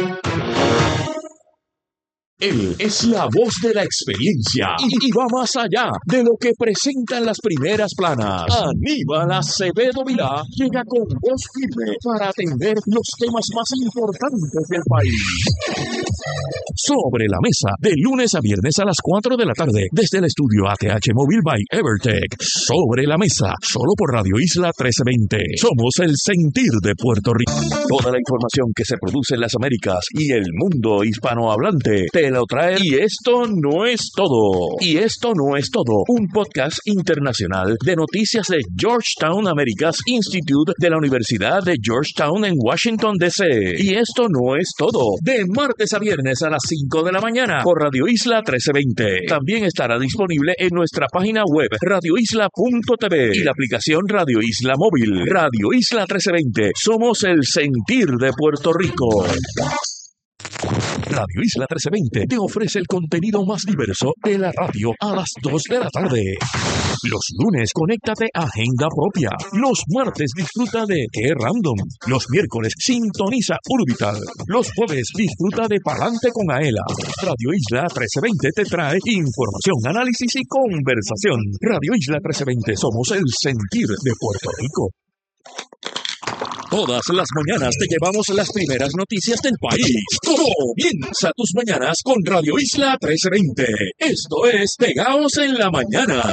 Él es la voz de la experiencia y, y va más allá de lo que presentan las primeras planas. Aníbal Acevedo Vilá llega con voz firme para atender los temas más importantes del país. Sobre la mesa, de lunes a viernes a las cuatro de la tarde, desde el estudio A T H Móvil by Evertech. Sobre la mesa, solo por Radio Isla trece veinte. Somos el sentir de Puerto Rico. Toda la información que se produce en las Américas y el mundo hispanohablante te lo trae. Y esto no es todo. Y esto no es todo. Un podcast internacional de noticias de Georgetown Americas Institute de la Universidad de Georgetown en Washington, D C. Y esto no es todo. De martes a viernes a las cinco de la mañana por Radio Isla trece veinte. También estará disponible en nuestra página web radio isla punto t v y la aplicación Radio Isla Móvil. Radio Isla trece veinte. Somos el sentir de Puerto Rico. Radio Isla trece veinte te ofrece el contenido más diverso de la radio a las dos de la tarde. Los lunes, conéctate a Agenda Propia. Los martes, disfruta de Qué Random. Los miércoles, sintoniza Urbital. Los jueves, disfruta de Palante con Aela. Radio Isla trece veinte te trae información, análisis y conversación. Radio Isla trece veinte, somos el sentir de Puerto Rico. Todas las mañanas te llevamos las primeras noticias del país. Comienza tus mañanas con Radio Isla trece veinte. Esto es Pegados en la Mañana.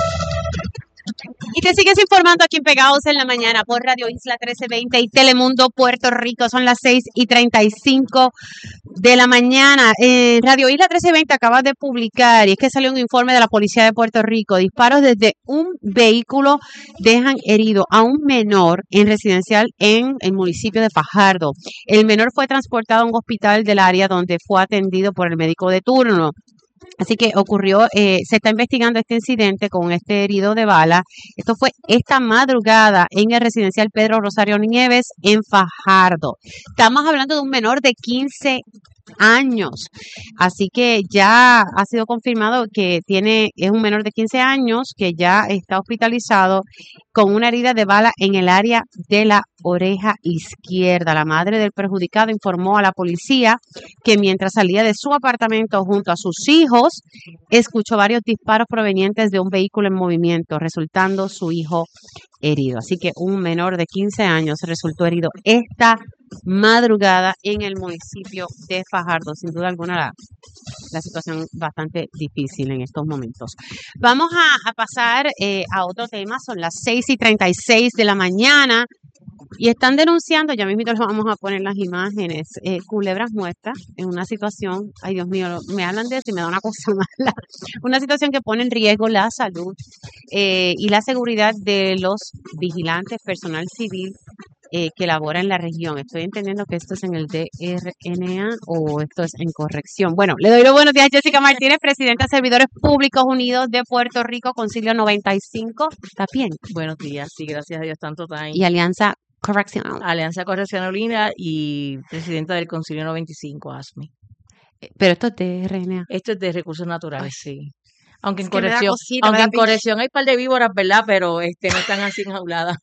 Y te sigues informando aquí en Pegados en la Mañana por Radio Isla trece veinte y Telemundo Puerto Rico. Son las seis y treinta y cinco de la mañana. Eh, Radio Isla trece veinte acaba de publicar, y es que salió un informe de la Policía de Puerto Rico. Disparos desde un vehículo dejan herido a un menor en residencial en el municipio de Fajardo. El menor fue transportado a un hospital del área donde fue atendido por el médico de turno. Así que ocurrió, eh, se está investigando este incidente con este herido de bala. Esto fue esta madrugada en el residencial Pedro Rosario Nieves en Fajardo. Estamos hablando de un menor de quince años. Así que ya ha sido confirmado que tiene, es un menor de quince años que ya está hospitalizado con una herida de bala en el área de la oreja izquierda. La madre del perjudicado informó a la policía que mientras salía de su apartamento junto a sus hijos, escuchó varios disparos provenientes de un vehículo en movimiento, resultando su hijo herido. Así que un menor de quince años resultó herido esta madrugada en el municipio de Fajardo. Sin duda alguna la, la situación bastante difícil en estos momentos. Vamos a, a pasar eh, a otro tema. Son las seis y treinta y seis de la mañana y están denunciando, ya mismo les vamos a poner las imágenes, eh, culebras muertas en una situación, ay Dios mío, me hablan de eso y me da una cosa mala, una situación que pone en riesgo la salud eh, y la seguridad de los vigilantes, personal civil eh, que labora en la región. Estoy entendiendo que esto es en el D R N A o esto es en corrección. Bueno, le doy los buenos días a Jessica Martínez, presidenta de Servidores Públicos Unidos de Puerto Rico, Concilio noventa y cinco. ¿Está bien? Buenos días, sí, gracias a Dios, tanto time. Y Alianza Correccional. Alianza Correccionalina y presidenta del Concilio noventa y cinco, A S M I. Pero esto es de R N A. Esto es de recursos naturales, Ay, sí. Aunque en es que me da corrección, cosita, me aunque da en pinche. corrección hay un par de víboras, ¿verdad? Pero este no están así enjauladas.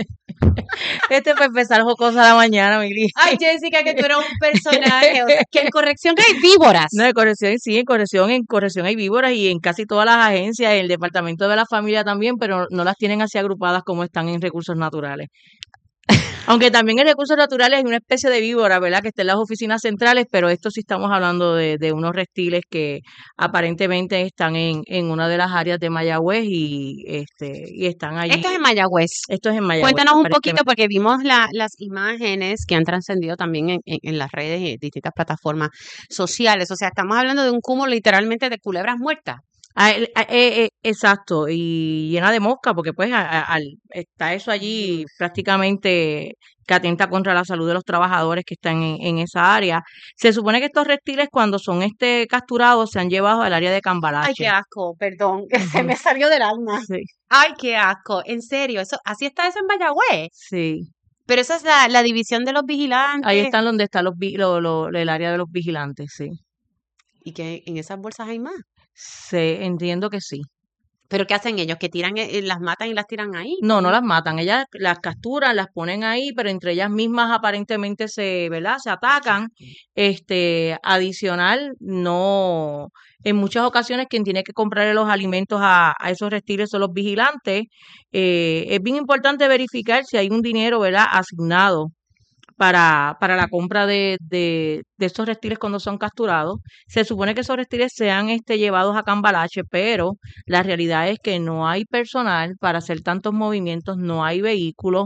Este fue empezar jocosa a la mañana, Mili. Ay, Jessica, que tú eres un personaje. O sea, que en corrección que hay víboras. No, en corrección sí, en corrección, en corrección hay víboras y en casi todas las agencias, el departamento de la familia también, pero no las tienen así agrupadas como están en recursos naturales. Aunque también en recursos naturales hay una especie de víbora, ¿verdad? Que está en las oficinas centrales, pero esto sí estamos hablando de, de unos reptiles que aparentemente están en, en una de las áreas de Mayagüez y este y están allí. Esto es en Mayagüez. Esto es en Mayagüez. Cuéntanos un aparentemente. poquito, porque vimos la, las imágenes que han trascendido también en, en, en las redes y en distintas plataformas sociales. O sea, estamos hablando de un cúmulo literalmente de culebras muertas. Ah, eh, eh, eh, exacto, y llena de mosca, porque pues a- a- al, está eso allí prácticamente que atenta contra la salud de los trabajadores que están en, en esa área. Se supone que estos reptiles cuando son este capturados se han llevado al área de Ay, Cambalache. qué asco, perdón, se Ujú. me salió del alma. Sí, Ay, qué asco, en serio, eso, así está eso en Mayagüez. sí. Pero esa es la, la división de los Ahí vigilantes. están donde está los, vi- lo- lo- el área de los vigilantes, sí. Y que en esas bolsas hay más. Se, entiendo que sí. ¿Pero qué hacen ellos? ¿Que tiran, eh, las matan y las tiran ahí? No, no las matan, ellas las capturan, las ponen ahí, pero entre ellas mismas aparentemente se, ¿verdad? Se atacan. Este, adicional, no, en muchas ocasiones quien tiene que comprarle los alimentos a, a esos reptiles son los vigilantes. Eh, es bien importante verificar si hay un dinero, ¿verdad? Asignado para, para la compra de, de, de estos reptiles cuando son capturados. Se supone que esos reptiles sean este, llevados a Cambalache, pero la realidad es que no hay personal para hacer tantos movimientos, no hay vehículos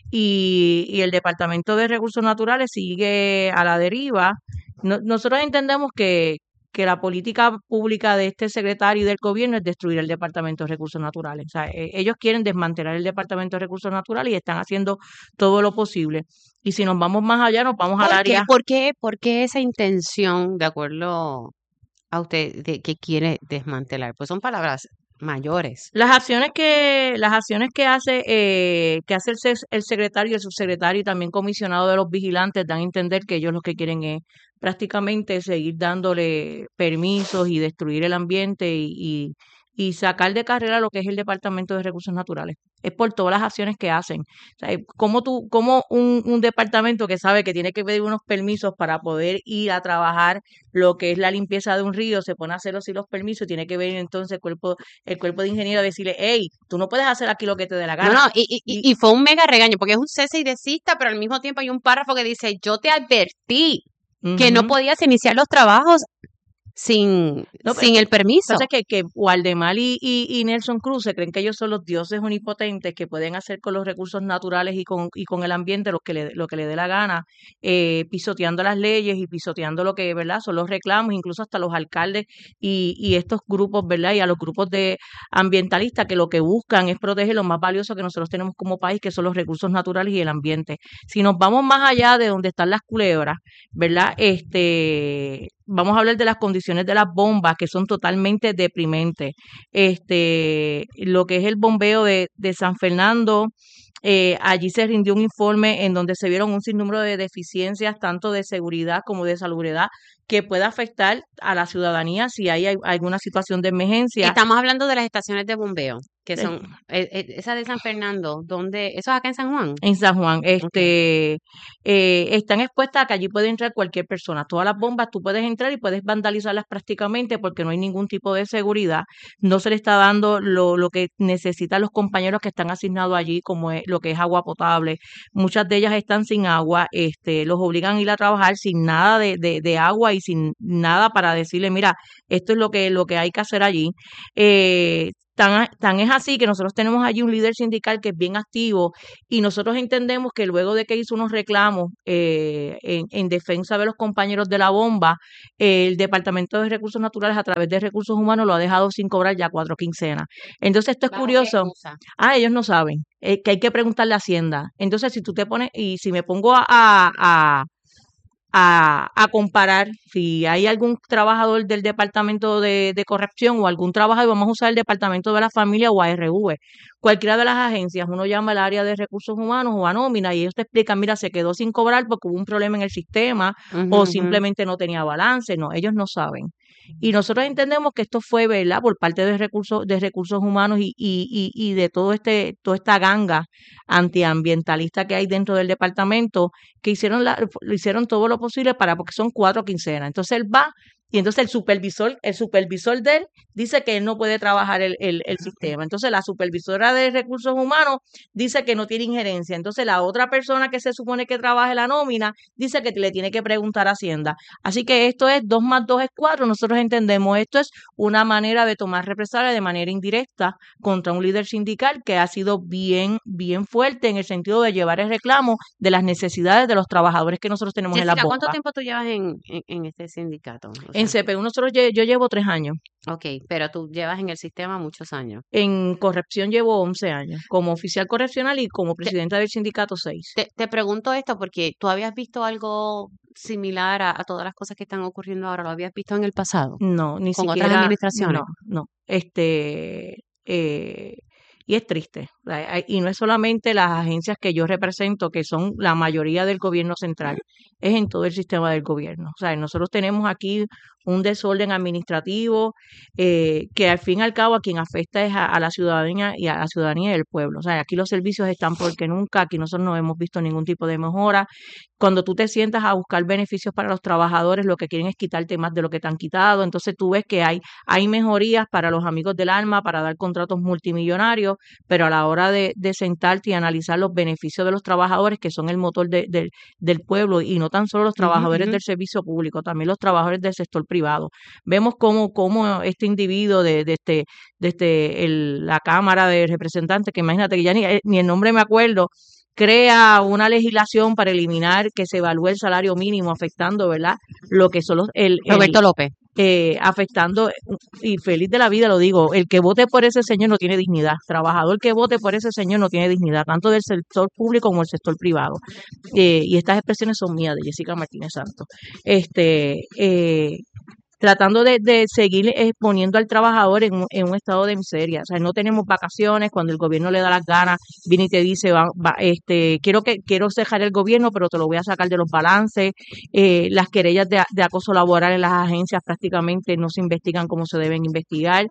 y, y el Departamento de Recursos Naturales sigue a la deriva. No- nosotros entendemos que, que la política pública de este secretario y del gobierno es destruir el Departamento de Recursos Naturales. O sea, eh, ellos quieren desmantelar el Departamento de Recursos Naturales y están haciendo todo lo posible. Y si nos vamos más allá, nos vamos al ¿Por qué? área. ¿Por qué? ¿Por qué esa intención, de acuerdo a usted, de que quiere desmantelar? Pues son palabras mayores. Las acciones que las acciones que hace eh, que hace el, ses- el secretario, el subsecretario y también comisionado de los vigilantes dan a entender que ellos lo que quieren es prácticamente seguir dándole permisos y destruir el ambiente y, y, y sacar de carrera lo que es el Departamento de Recursos Naturales. Es por todas las acciones que hacen. O sea, como tú, como un, un departamento que sabe que tiene que pedir unos permisos para poder ir a trabajar lo que es la limpieza de un río, se pone a hacer así los permisos, tiene que venir entonces el cuerpo, el cuerpo de ingeniero a decirle, hey, tú no puedes hacer aquí lo que te dé la No, gana. no, y, y, y y fue un mega regaño, porque es un cese y desista, pero al mismo tiempo hay un párrafo que dice, yo te advertí que no Ujú. podías iniciar los trabajos sin, No, sin pero el permiso. pasa que, que Waldemar y, y, y Nelson Cruz se creen que ellos son los dioses omnipotentes que pueden hacer con los recursos naturales y con, y con el ambiente lo que le, lo que le dé la gana, eh, pisoteando las leyes y pisoteando lo que, ¿verdad? Son los reclamos, incluso hasta los alcaldes y, y estos grupos, ¿verdad? Y a los grupos de ambientalistas que lo que buscan es proteger lo más valioso que nosotros tenemos como país, que son los recursos naturales y el ambiente. Si nos vamos más allá de donde están las culebras, ¿verdad? Este, vamos a hablar de las condiciones de las bombas, que son totalmente deprimentes. Este, lo que es el bombeo de, de San Fernando, eh, allí se rindió un informe en donde se vieron un sinnúmero de deficiencias, tanto de seguridad como de salubridad, que puede afectar a la ciudadanía si hay al- alguna situación de emergencia. Estamos hablando de las estaciones de bombeo, que Eh, son, eh, eh, esa de San Fernando, donde, eso es acá en San Juan. En San Juan, Ok. este, eh, están expuestas a que allí puede entrar cualquier persona. Todas las bombas tú puedes entrar y puedes vandalizarlas prácticamente porque no hay ningún tipo de seguridad. No se le está dando lo, lo que necesitan los compañeros que están asignados allí, como es, lo que es agua potable. Muchas de ellas están sin agua, este, los obligan a ir a trabajar sin nada de, de, de agua y sin nada para decirle, mira, esto es lo que, lo que hay que hacer allí. Eh, Tan, a- tan es así que nosotros tenemos allí un líder sindical que es bien activo y nosotros entendemos que luego de que hizo unos reclamos eh, en, en defensa de los compañeros de la bomba, eh, el Departamento de Recursos Naturales a través de Recursos Humanos lo ha dejado sin cobrar ya cuatro quincenas. Entonces esto es ¿Bajo qué curioso. excusa? Ah, ellos no saben, eh, que hay que preguntarle a Hacienda. Entonces si tú te pones, y si me pongo a, a, a a, a comparar si hay algún trabajador del departamento de, de corrección o algún trabajador, vamos a usar el departamento de la familia o A R V. Cualquiera de las agencias, uno llama al área de recursos humanos o a nómina y ellos te explican, mira, se quedó sin cobrar porque hubo un problema en el sistema Ujú, o ujú. simplemente no tenía balance. No, ellos no saben. Y nosotros entendemos que esto fue, ¿verdad?, por parte de recursos, de recursos humanos y, y, y, y de todo este, toda esta ganga antiambientalista que hay dentro del departamento, que hicieron la, hicieron todo lo posible para, porque son cuatro quincenas. Entonces él va y entonces el supervisor, el supervisor de él dice que él no puede trabajar el, el, el sistema. Entonces la supervisora de recursos humanos dice que no tiene injerencia. Entonces la otra persona que se supone que trabaje la nómina dice que le tiene que preguntar a Hacienda. Así que esto es dos más dos es cuatro. Nosotros entendemos esto es una manera de tomar represalia de manera indirecta contra un líder sindical que ha sido bien, bien fuerte en el sentido de llevar el reclamo de las necesidades de los trabajadores que nosotros tenemos en las Jessica, ¿cuánto bombas. tiempo tú llevas en, en, en este sindicato? O En sea, C P U nosotros lle- yo llevo tres años. ok, pero tú llevas en el sistema muchos años. En corrección llevo once años. Como oficial correccional y como Te, presidenta del sindicato seis. te, te pregunto esto porque tú habías visto algo similar a, a todas las cosas que están ocurriendo ahora, ¿lo habías visto en el pasado No, ni con otras siquiera, administraciones? no, no. Este, eh, y es triste. la- hay- Y no es solamente las agencias que yo represento, que son la mayoría del gobierno central, es en todo el sistema del gobierno. O sea, nosotros tenemos aquí un desorden administrativo eh, que al fin y al cabo a quien afecta es a, a la ciudadanía y a la ciudadanía del pueblo. O sea, aquí los servicios están porque nunca, aquí nosotros no hemos visto ningún tipo de mejora. Cuando tú te sientas a buscar beneficios para los trabajadores, lo que quieren es quitarte más de lo que te han quitado. Entonces tú ves que hay, hay mejorías para los amigos del alma, para dar contratos multimillonarios, pero a la hora de, de sentarte y analizar los beneficios de los trabajadores, que son el motor de- de- del pueblo, y no tan solo los Ujú, trabajadores ujú. del servicio público, también los trabajadores del sector privado. Vemos cómo, cómo este individuo de, de este, de este, el- la Cámara de Representantes, que imagínate que ya ni, eh, ni el nombre me acuerdo, crea una legislación para eliminar que se evalúe el salario mínimo, afectando, ¿verdad?, lo que son los, el, el, Roberto López. eh, afectando, y feliz de la vida lo digo, el que vote por ese señor no tiene dignidad, trabajador que vote por ese señor no tiene dignidad, tanto del sector público como del sector privado. Eh, y estas expresiones son mías, de Jessica Martínez Santos. Este, eh, tratando de, de seguir exponiendo al trabajador en un, en un estado de miseria. O sea, no tenemos vacaciones, cuando el gobierno le da las ganas, viene y te dice, va, va, este, quiero que quiero cejar el gobierno, pero te lo voy a sacar de los balances. Eh, las querellas de, de acoso laboral en las agencias prácticamente no se investigan como se deben investigar.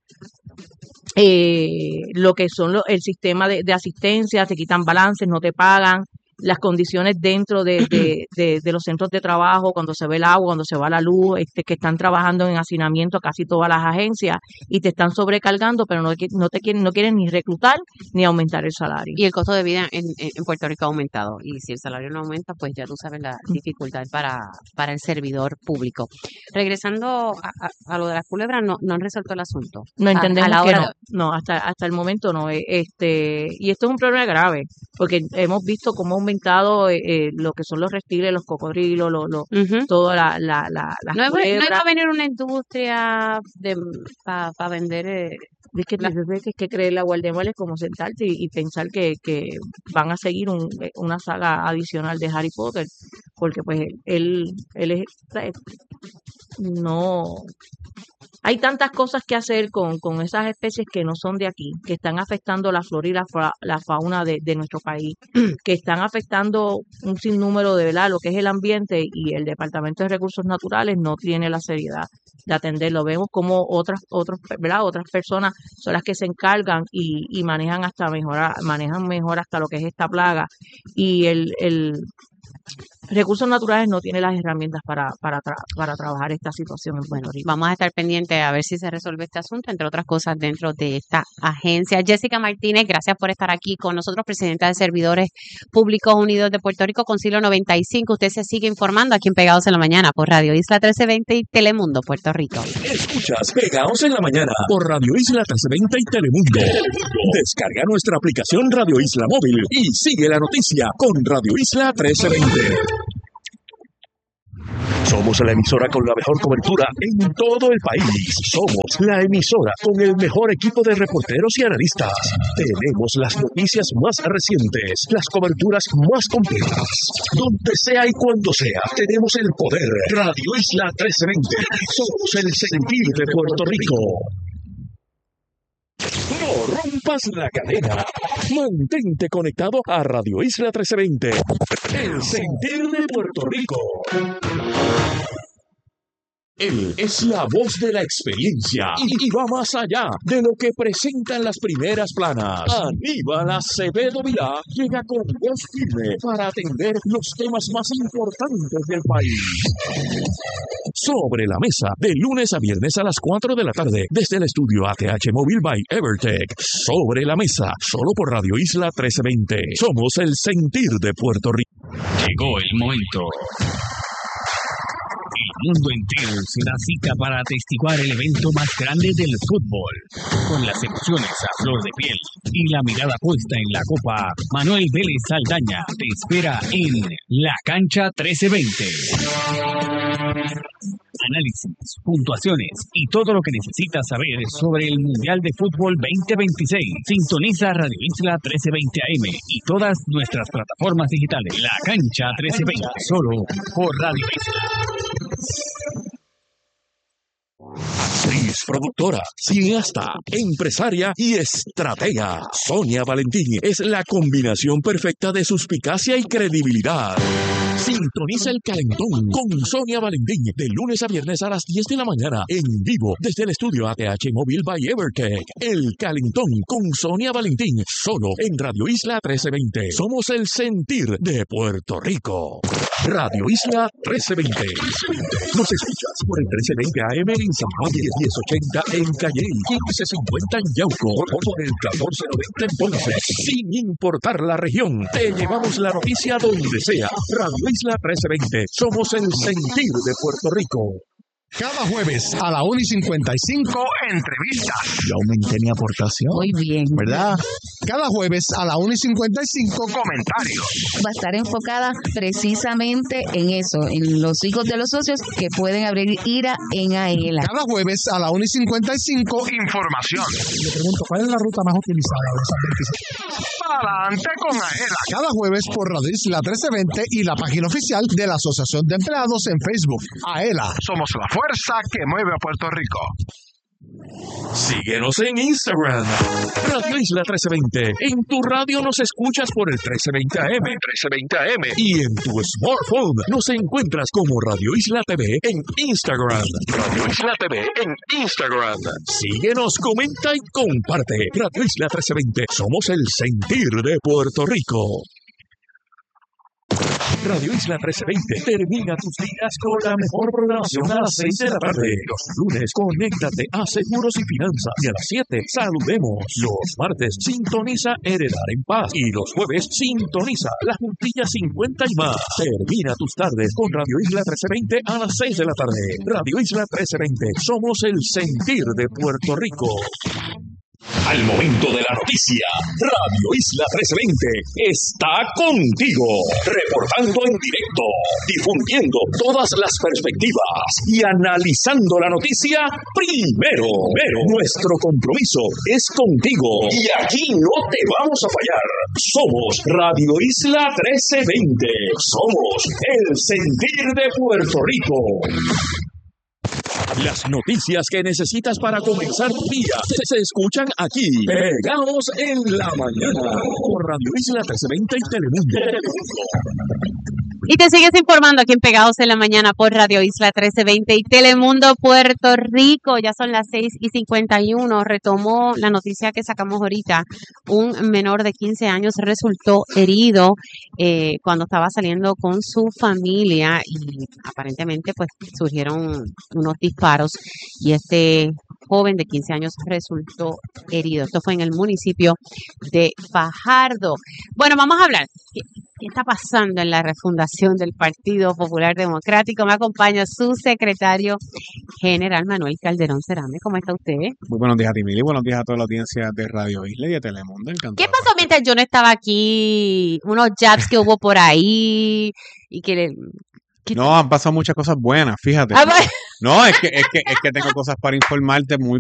Eh, lo que son lo- el sistema de, de asistencia, te quitan balances, no te pagan. Las condiciones dentro de, de, de, de los centros de trabajo, cuando se ve el agua, cuando se va la luz, este, que están trabajando en hacinamiento casi todas las agencias y te están sobrecargando, pero no, qui- no te quieren, no quieren ni reclutar ni aumentar el salario. Y el costo de vida en, en en Puerto Rico ha aumentado. Y si el salario no aumenta, pues ya tú sabes la dificultad para, para el servidor público. Regresando a, a- a lo de las culebras, no, no han resuelto el asunto. No A, a entendemos la que hora no, de... no, hasta, hasta el momento no. eh, Este, y esto es un problema grave, porque hemos visto cómo ha aumentado eh, eh, lo que son los reptiles, los cocodrilos, lo, lo, Ujú. toda la, la, la, las No, es- no culebras. iba a venir una industria de para vender eh, Es que, la- es que, es que creer la Guardia Muelle es como sentarte y, y pensar que, que van a seguir un, eh, una saga adicional de Harry Potter, porque pues él, él es, no, hay tantas cosas que hacer con, con esas especies que no son de aquí, que están afectando la flora y la, fa- la fauna de, de nuestro país, que están afectando un sinnúmero de, ¿verdad?, lo que es el ambiente, y el Departamento de Recursos Naturales no tiene la seriedad de atenderlo. Vemos como otras, otros, ¿verdad?, otras personas son las que se encargan y, y manejan hasta mejorar, manejan mejor hasta lo que es esta plaga, y el, el Recursos Naturales no tiene las herramientas para, para, tra- para trabajar esta situación en Puerto Rico. Vamos a estar pendientes a ver si se resuelve este asunto, entre otras cosas, dentro de esta agencia. Jessica Martínez, gracias por estar aquí con nosotros, presidenta de Servidores Públicos Unidos de Puerto Rico, Concilio noventa y cinco. Usted se sigue informando aquí en Pegados en la Mañana por Radio Isla trece veinte y Telemundo, Puerto Rico. Escuchas Pegados en la Mañana por Radio Isla trece veinte y Telemundo. Descarga nuestra aplicación Radio Isla Móvil y sigue la noticia con Radio Isla trece veinte. Somos la emisora con la mejor cobertura en todo el país. Somos la emisora con el mejor equipo de reporteros y analistas. Tenemos las noticias más recientes, las coberturas más completas. Donde sea y cuando sea, tenemos el poder. Radio Isla trece veinte. Somos el sentir de Puerto Rico. No rompas la cadena. Mantente conectado a Radio Isla trece veinte. El sentir de Puerto Rico. Él es la voz de la experiencia y, y va más allá de lo que presentan las primeras planas. Aníbal Acevedo Vilá llega con voz firme para atender los temas más importantes del país. Sobre la mesa, de lunes a viernes a las cuatro de la tarde, desde el estudio A T H Móvil by Evertech. Sobre la mesa, solo por Radio Isla trece veinte. Somos el sentir de Puerto Rico. Llegó el momento. El mundo entero se da cita para atestiguar el evento más grande del fútbol. Con las emociones a flor de piel y la mirada puesta en la copa, Manuel Vélez Saldaña te espera en La Cancha trece veinte. Análisis, puntuaciones y todo lo que necesitas saber sobre el Mundial de Fútbol veinte veintiséis. Sintoniza Radio Isla trece veinte A M y todas nuestras plataformas digitales. La Cancha trece veinte, solo por Radio Isla. Actriz, productora, cineasta, empresaria y estratega. Sonia Valentín es la combinación perfecta de suspicacia y credibilidad. Sintoniza El Calentón con Sonia Valentín de lunes a viernes a las diez de la mañana en vivo desde el estudio A T H Móvil by Evertech. El Calentón con Sonia Valentín solo en Radio Isla trece veinte. Somos el sentir de Puerto Rico. Radio Isla trece veinte. Nos escuchas por el trece veinte A M en San Juan, diez ochenta en Calle, quince cincuenta en Yauco, por el catorce noventa en Ponce. Sin importar la región, te llevamos la noticia donde sea. Radio Isla trece veinte. Somos el sentir de Puerto Rico. Cada jueves a la una y cincuenta y cinco, entrevistas. Yo aumenté mi aportación. Muy bien. ¿Verdad? Cada jueves a la una y cincuenta y cinco, comentarios. Va a estar enfocada precisamente en eso, en los hijos de los socios que pueden abrir IRA en AELA. Cada jueves a la una y cincuenta y cinco, información. Le pregunto, ¿cuál es la ruta más utilizada de esas veinticinco? Adelante con AELA. Cada jueves por Radio Isla trece veinte y la página oficial de la Asociación de Empleados en Facebook. AELA. Somos la fuerza que mueve a Puerto Rico. Síguenos en Instagram, Radio Isla trece veinte. En tu radio nos escuchas por el trece veinte A M, trece veinte A M. Y en tu smartphone nos encuentras como Radio Isla T V en Instagram. Radio Isla T V en Instagram. Síguenos, comenta y comparte. Radio Isla trece veinte. Somos el sentir de Puerto Rico. Radio Isla trece veinte termina tus días con la mejor programación a las seis de la tarde. Los lunes, conéctate a Seguros y Finanzas. Y a las siete, saludemos. Los martes, sintoniza Heredar en Paz. Y los jueves, sintoniza La Juntilla cincuenta y más. Termina tus tardes con Radio Isla trece veinte a las seis de la tarde. Radio Isla trece veinte, somos el sentir de Puerto Rico. Al momento de la noticia, Radio Isla trece veinte está contigo, reportando en directo, difundiendo todas las perspectivas y analizando la noticia primero. Pero nuestro compromiso es contigo y aquí no te vamos a fallar. Somos Radio Isla trece veinte, somos el sentir de Puerto Rico. Las noticias que necesitas para comenzar tu día se, se escuchan aquí, pegados en la mañana, por Radio Isla trece veinte y Telemundo. Y te sigues informando aquí en Pegados en la Mañana por Radio Isla trece veinte y Telemundo Puerto Rico. Ya son las seis y cincuenta y uno. Retomó la noticia que sacamos ahorita. Un menor de quince años resultó herido eh, cuando estaba saliendo con su familia y aparentemente pues surgieron unos disparos y este joven de quince años resultó herido. Esto fue en el municipio de Fajardo. Bueno, vamos a hablar. ¿Qué, qué está pasando en la refundación del Partido Popular Democrático? Me acompaña su secretario general, Manuel Calderón Cerame. ¿Cómo está usted? Muy buenos días a ti, Mili. Buenos días a toda la audiencia de Radio Isla y de Telemundo. Encantado. ¿Qué pasó mientras yo no estaba aquí? Unos jabs que hubo por ahí y que... Le, que no, han pasado muchas cosas buenas, fíjate. Ah, no, es que, es que, es que tengo cosas para informarte muy